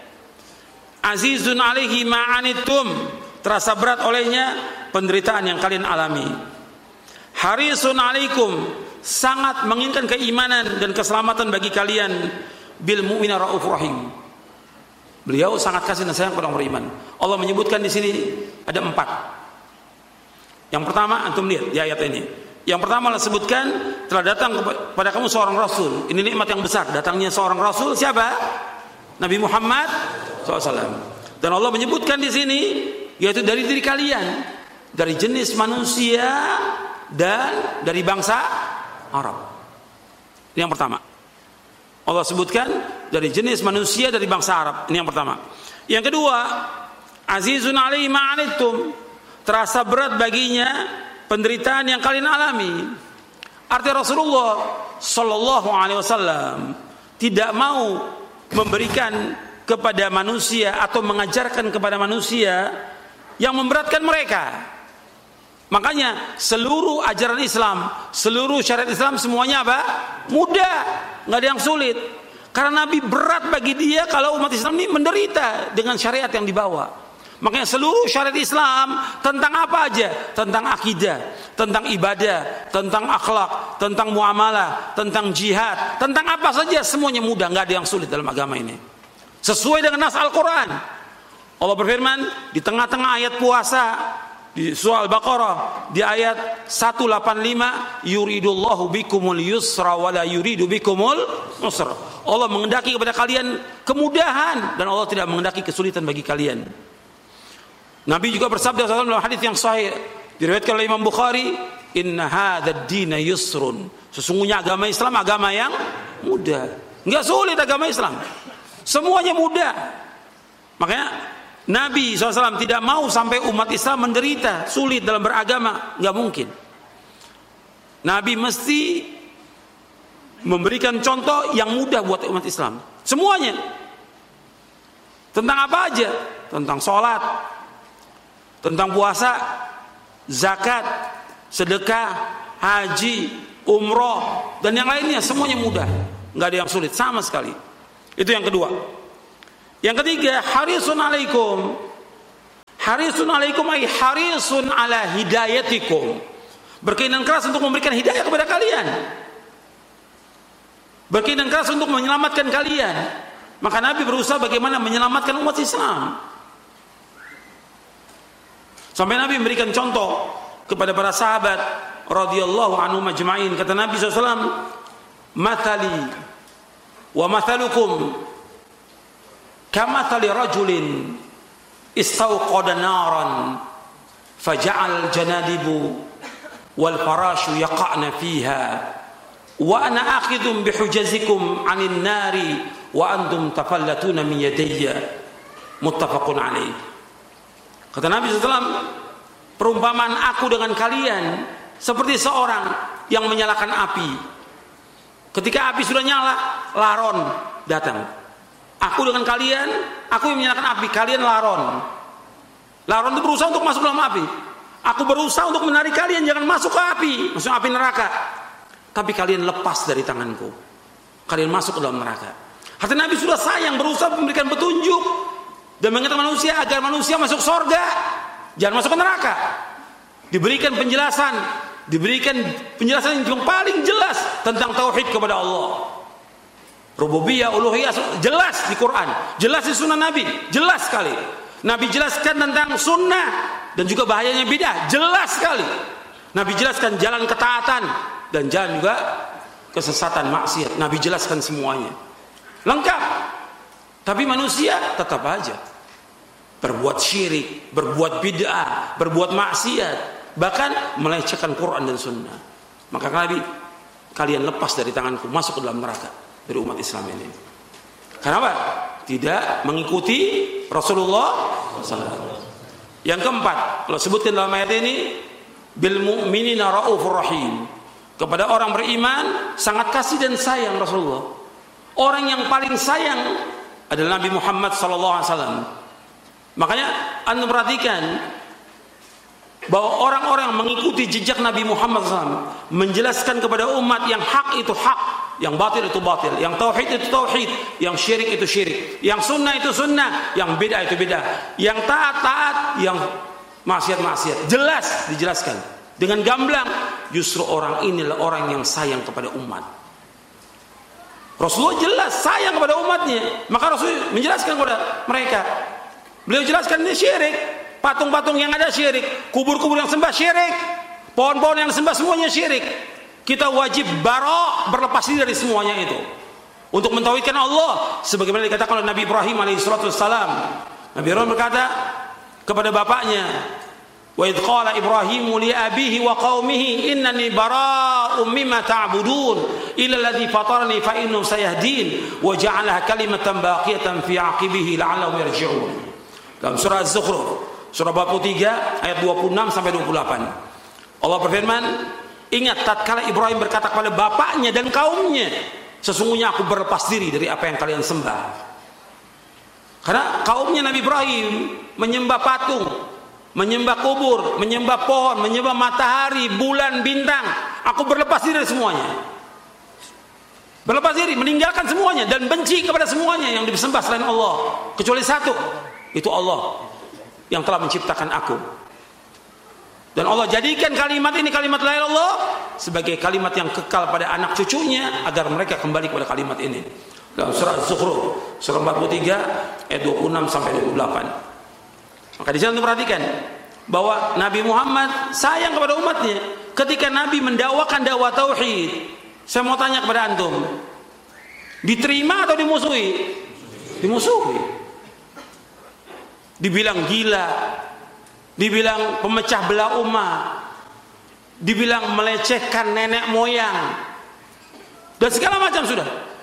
Azizun 'alaihi ma 'anittum, terasa berat olehnya penderitaan yang kalian alami. Harisun 'alaikum, sangat menginginkan keimanan dan keselamatan bagi kalian. Bil mu'minina raufur rahim, beliau sangat kasih dan sayang kepada orang beriman. Allah menyebutkan di sini ada empat. Yang pertama antum lihat di ayat ini. Yang pertama Allah sebutkan telah datang kepada kamu seorang rasul. Ini nikmat yang besar, datangnya seorang rasul. Siapa? Nabi Muhammad shallallahu alaihi wasallam. Dan Allah menyebutkan di sini yaitu dari diri kalian, dari jenis manusia dan dari bangsa Arab. Ini yang pertama. Allah sebutkan dari jenis manusia dari bangsa Arab. Ini yang pertama. Yang kedua, azizun 'alaihi ma 'anittum, terasa berat baginya penderitaan yang kalian alami. Artinya Rasulullah sallallahu alaihi wasallam tidak mau memberikan kepada manusia atau mengajarkan kepada manusia yang memberatkan mereka. Makanya seluruh ajaran Islam, seluruh syariat Islam semuanya apa? Mudah, nggak ada yang sulit. Karena Nabi berat bagi dia kalau umat Islam ini menderita dengan syariat yang dibawa. Makanya seluruh syariat Islam tentang apa aja? Tentang akidah, tentang ibadah, tentang akhlak, tentang muamalah, tentang jihad, tentang apa saja semuanya mudah, nggak ada yang sulit dalam agama ini. Sesuai dengan nas Al-Quran. Allah berfirman di tengah-tengah ayat puasa di surah Al-Baqarah di ayat seratus delapan puluh lima, yuridullahu bikumul yusra wala yuridu bikumul usra. Allah menghendaki kepada kalian kemudahan dan Allah tidak menghendaki kesulitan bagi kalian. Nabi juga bersabda dalam hadis yang sahih diriwayatkan oleh Imam Bukhari, inna hadzal dina yusrun, sesungguhnya agama Islam agama yang mudah, enggak sulit agama Islam, semuanya mudah. Makanya Nabi shallallahu alaihi wasallam tidak mau sampai umat Islam menderita, sulit dalam beragama, nggak mungkin. Nabi mesti memberikan contoh yang mudah buat umat Islam, semuanya. Tentang apa aja? Tentang sholat, tentang puasa, zakat, sedekah, haji, umroh, dan yang lainnya semuanya mudah, nggak ada yang sulit sama sekali. Itu yang kedua. Yang ketiga, harisun alaikum. Harisun alaikum ay harisun ala hidayatikum. Berkeinginan keras untuk memberikan hidayah kepada kalian. Berkeinginan keras untuk menyelamatkan kalian. Maka Nabi berusaha bagaimana menyelamatkan umat Islam. Sampai Nabi memberikan contoh kepada para sahabat. radhiyallahu anhum ajma'in. Kata Nabi sallallahu alaihi wasallam, "Mathali wa mathalukum kamathali rajulin istawqada naran faja'al janadibu wal farashu yaqa'na fiha wa ana akhidhum bihujazikum 'anil nari wa antum tafallatuna min yadayya." Muttafaqun alaih. Kata Nabi sallallahu alaihi wasallam, perumpamaan aku dengan kalian seperti seorang yang menyalakan api. Ketika api sudah nyala, laron datang. Aku dengan kalian, aku yang menyalakan api, kalian laron. Laron itu berusaha untuk masuk dalam api. Aku berusaha untuk menarik kalian jangan masuk ke api, masuk api neraka. Tapi kalian lepas dari tanganku. Kalian masuk ke dalam neraka. Hati Nabi sudah sayang, berusaha memberikan petunjuk dan mengingatkan manusia agar manusia masuk surga, jangan masuk ke neraka. Diberikan penjelasan, diberikan penjelasan yang paling jelas tentang tauhid kepada Allah. Rububiyah, uluhiyah jelas di Quran, jelas di sunnah Nabi, jelas sekali. Nabi jelaskan tentang sunnah dan juga bahayanya bidah, jelas sekali. Nabi jelaskan jalan ketaatan dan jalan juga kesesatan, maksiat. Nabi jelaskan semuanya, lengkap. Tapi manusia tetap aja berbuat syirik, berbuat bid'ah, berbuat maksiat, bahkan melecehkan Quran dan Sunnah. Maka Nabi, kalian lepas dari tanganku, masuk ke dalam neraka dari umat Islam ini. Kenapa? Tidak mengikuti Rasulullah sallallahu alaihi wasallam. Yang keempat, kalau sebutkan dalam ayat ini, bil mu'minina raufur rahim. Kepada orang beriman sangat kasih dan sayang Rasulullah. Orang yang paling sayang adalah Nabi Muhammad sallallahu alaihi wasallam. Makanya Anda perhatikan bahwa orang-orang mengikuti jejak Nabi Muhammad sallallahu alaihi wasallam menjelaskan kepada umat yang hak itu hak, yang batil itu batil, yang tauhid itu tauhid, yang syirik itu syirik, yang sunnah itu sunnah, yang bid'ah itu bid'ah, yang taat taat, yang maksiat maksiat. Jelas dijelaskan dengan gamblang. Justru orang inilah orang yang sayang kepada umat. Rasulullah jelas sayang kepada umatnya, maka Rasul menjelaskan kepada mereka. Beliau jelaskan ini syirik, patung-patung yang ada syirik, kubur-kubur yang sembah syirik, pohon-pohon yang sembah semuanya syirik. Kita wajib bara' berlepas diri dari semuanya itu untuk mentauhidkan Allah sebagaimana dikatakan oleh Nabi Ibrahim alaihissalatu wassalam. Nabi Ibrahim berkata kepada bapaknya, wa idh qala Ibrahimu li abihi wa qaumihi innani bara'um mimma ta'budun illa alladhi fatarani fa innahu sayahdin wa ja'alaha kalimatan baqiyatan fi 'aqibihi la'allahum yarji'un. Dalam surah Az-Zukhruf, surah empat puluh tiga ayat dua puluh enam sampai dua puluh delapan. Allah berfirman, ingat tatkala Ibrahim berkata kepada bapaknya dan kaumnya, sesungguhnya aku berlepas diri dari apa yang kalian sembah. Karena kaumnya Nabi Ibrahim menyembah patung, menyembah kubur, menyembah pohon, menyembah matahari, bulan, bintang. Aku berlepas diri dari semuanya. Berlepas diri, meninggalkan semuanya dan benci kepada semuanya yang disembah selain Allah, kecuali satu, itu Allah yang telah menciptakan aku. Dan Allah jadikan kalimat ini, kalimat la ilaha illallah, sebagai kalimat yang kekal pada anak cucunya agar mereka kembali kepada kalimat ini. Dalam surah Az-Zukhruf, surah empat puluh tiga ayat dua puluh enam sampai dua puluh delapan. Maka di sana perhatikan bahwa Nabi Muhammad sayang kepada umatnya. Ketika Nabi mendakwakan dakwah tauhid, saya mau tanya kepada antum, diterima atau dimusuhi? Dimusuhi. Dibilang gila, dibilang pemecah belah umat, dibilang melecehkan nenek moyang, dan segala macam sudah.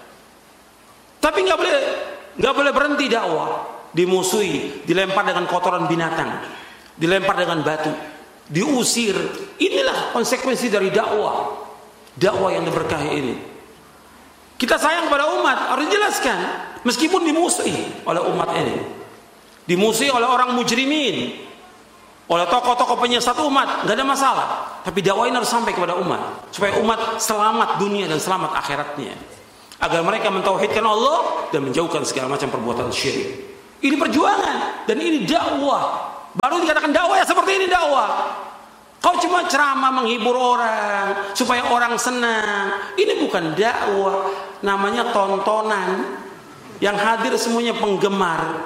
Tapi nggak boleh, nggak boleh berhenti dakwah. Dimusuhi, dilempar dengan kotoran binatang, dilempar dengan batu, diusir. Inilah konsekuensi dari dakwah, dakwah yang diberkahi ini. Kita sayang kepada umat, harus dijelaskan, meskipun dimusuhi oleh umat ini, dimusuhi oleh orang mujrimin, oleh tokoh-tokoh penyesat umat, nggak ada masalah. Tapi dakwah ini harus sampai kepada umat, supaya umat selamat dunia dan selamat akhiratnya, agar mereka mentauhidkan Allah dan menjauhkan segala macam perbuatan syirik. Ini perjuangan dan ini dakwah. Baru dikatakan dakwah ya seperti ini dakwah. Kau cuma ceramah menghibur orang supaya orang senang. Ini bukan dakwah, namanya tontonan. Yang hadir semuanya penggemar,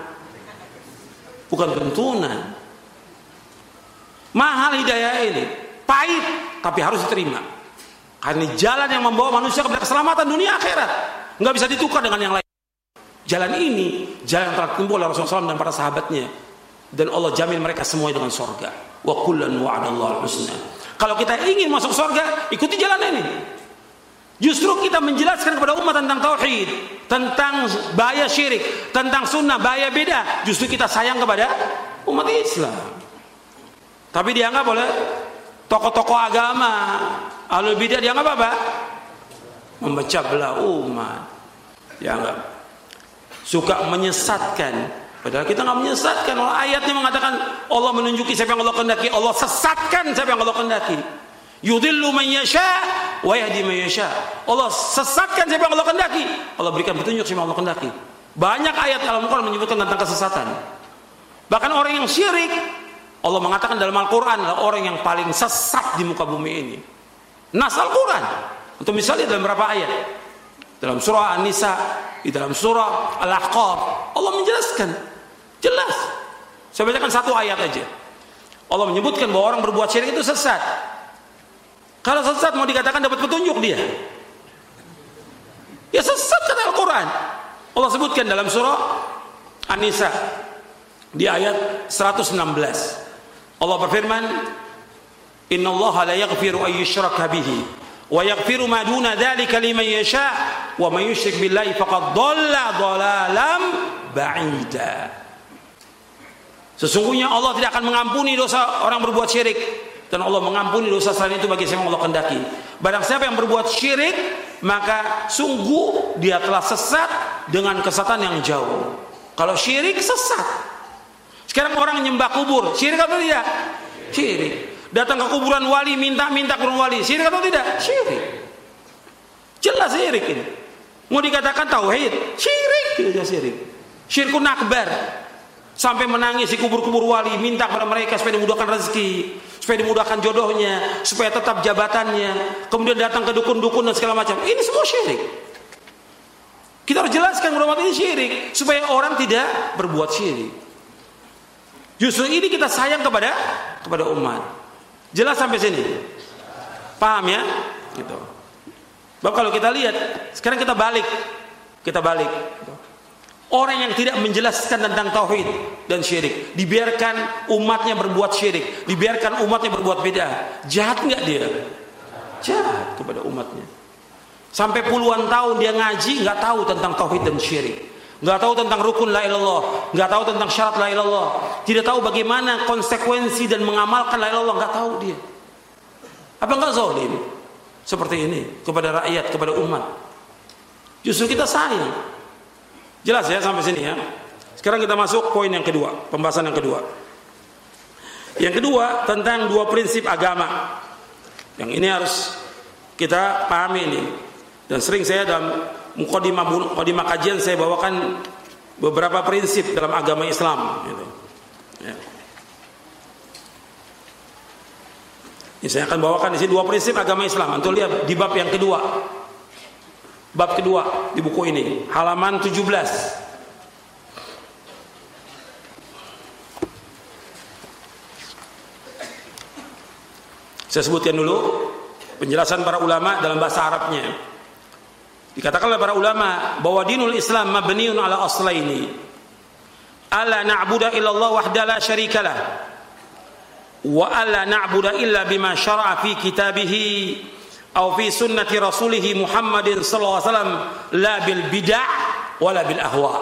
bukan tuntunan. Mahal hidayah ini, pahit. tapi harus diterima. Karena jalan yang membawa manusia kepada keselamatan dunia akhirat, nggak bisa ditukar dengan yang lain. Jalan ini jalan yang telah ditempuh oleh Rasulullah shallallahu alaihi wasallam dan para sahabatnya, dan Allah jamin mereka semua dengan surga. Wa kullan wa'adallahu husna. Kalau kita ingin masuk surga, ikuti jalan ini. Justru kita menjelaskan kepada umat tentang tauhid, tentang bahaya syirik, tentang sunnah, bahaya beda. Justru kita sayang kepada umat Islam. Tapi dianggap oleh tokoh-tokoh agama, ahlul bidah dianggap apa? Memecah belah umat. Dianggap suka menyesatkan. Padahal kita nggak menyesatkan. Allah ayatnya mengatakan Allah menunjuki siapa yang Allah kehendaki, Allah sesatkan siapa yang Allah kehendaki. Yudhillu man yasha wa yahdi man yasha. Allah sesatkan siapa yang Allah kehendaki, Allah berikan petunjuk siapa yang Allah kehendaki. Banyak ayat dalam Al-Qur'an menyebutkan tentang kesesatan. Bahkan orang yang syirik, Allah mengatakan dalam Al-Qur'an adalah orang yang paling sesat di muka bumi ini. Nas Al-Qur'an. Untuk misalnya dalam berapa ayat? Dalam surah An-Nisa, di dalam surah Al-Ahqaf, Allah menjelaskan jelas. Saya bacakan satu ayat aja. Allah menyebutkan bahwa orang berbuat syirik itu sesat. Kalau sesat mau dikatakan dapat petunjuk dia, ya sesat kata Al-Quran. Allah sebutkan dalam surah An-Nisa di ayat seratus enam belas. Allah berfirman, Innallaha la yaghfiru an yushraka bihi wa yaghfiru ma duna dzalika liman yasha wa man yusyrik billahi faqad dhalla dhalalan ba'ida. Sesungguhnya Allah tidak akan mengampuni dosa orang berbuat syirik, dan Allah mengampuni dosa selain itu bagi siapa yang Allah kehendaki. Barang siapa yang berbuat syirik, maka sungguh dia telah sesat dengan kesesatan yang jauh. Kalau syirik sesat. Sekarang orang nyembah kubur, syirik atau tidak? Syirik. Datang ke kuburan wali, minta-minta kuburan wali, syirik atau tidak? Syirik. Jelas syirik ini. Mau dikatakan tauhid, syirik, tidak syirik. Syirkun akbar. Sampai menangis di kubur-kubur wali, minta kepada mereka supaya dimudahkan rezeki, supaya dimudahkan jodohnya, supaya tetap jabatannya. Kemudian datang ke dukun-dukun dan segala macam. Ini semua syirik. Kita harus jelaskan kepada umat ini syirik, supaya orang tidak berbuat syirik. Justru ini kita sayang kepada kepada umat. Jelas sampai sini? Paham ya? Gitu. Bapak kalau kita lihat, sekarang kita balik, kita balik. Orang yang tidak menjelaskan tentang tauhid dan syirik, dibiarkan umatnya berbuat syirik, dibiarkan umatnya berbuat beda, jahat nggak dia? Jahat kepada umatnya. Sampai puluhan tahun dia ngaji nggak tahu tentang tauhid dan syirik, nggak tahu tentang rukun la ilallah, nggak tahu tentang syarat la ilallah, tidak tahu bagaimana konsekuensi dan mengamalkan la ilallah, nggak tahu dia. Apa nggak zalim seperti ini kepada rakyat, kepada umat? Justru kita sayang. Jelas ya sampai sini ya. Sekarang kita masuk poin yang kedua, pembahasan yang kedua. Yang kedua tentang dua prinsip agama. Yang ini harus kita pahami ini. Dan sering saya dalam mukadimah mukadimah kajian saya bawakan beberapa prinsip dalam agama Islam. Gitu. Ya. Ini saya akan bawakan di sini dua prinsip agama Islam. Antum lihat di bab yang kedua. Bab kedua di buku ini, halaman tujuh belas. Saya sebutkan dulu penjelasan para ulama dalam bahasa Arabnya. Dikatakan oleh para ulama bahwa dinul Islam mabniun ala aslaini. Alla na'budu illallah wahdahu la syarikalah. Wa alla na'budu illa bima syara'a fi kitabihi atau fi sunnati rasulih Muhammadin sallallahu alaihi wasallam la bil bid'ah wala bil ahwa.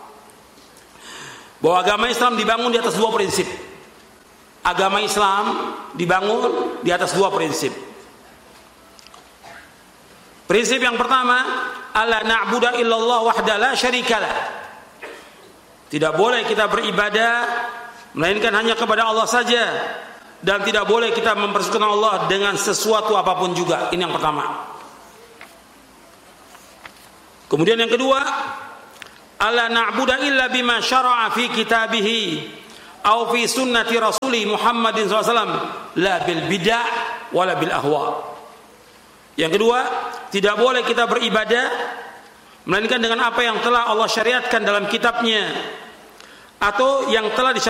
Bahwa agama Islam dibangun di atas dua prinsip. Agama Islam dibangun di atas dua prinsip. Prinsip yang pertama, alla na'budu illallah wahdahu la syarikalah. Tidak boleh kita beribadah melainkan hanya kepada Allah saja. Dan tidak boleh kita mempersekutukan Allah dengan sesuatu apapun juga. Ini yang pertama. Kemudian yang kedua, alla na'budu illa bima syara'a fi kitabihi aw fi sunnati rasulih Muhammadin sallallahu alaihi wasallam la bil bid'ah wala bil ahwa. Yang kedua, tidak boleh kita beribadah melainkan dengan apa yang telah Allah syariatkan dalam kitabnya atau yang telah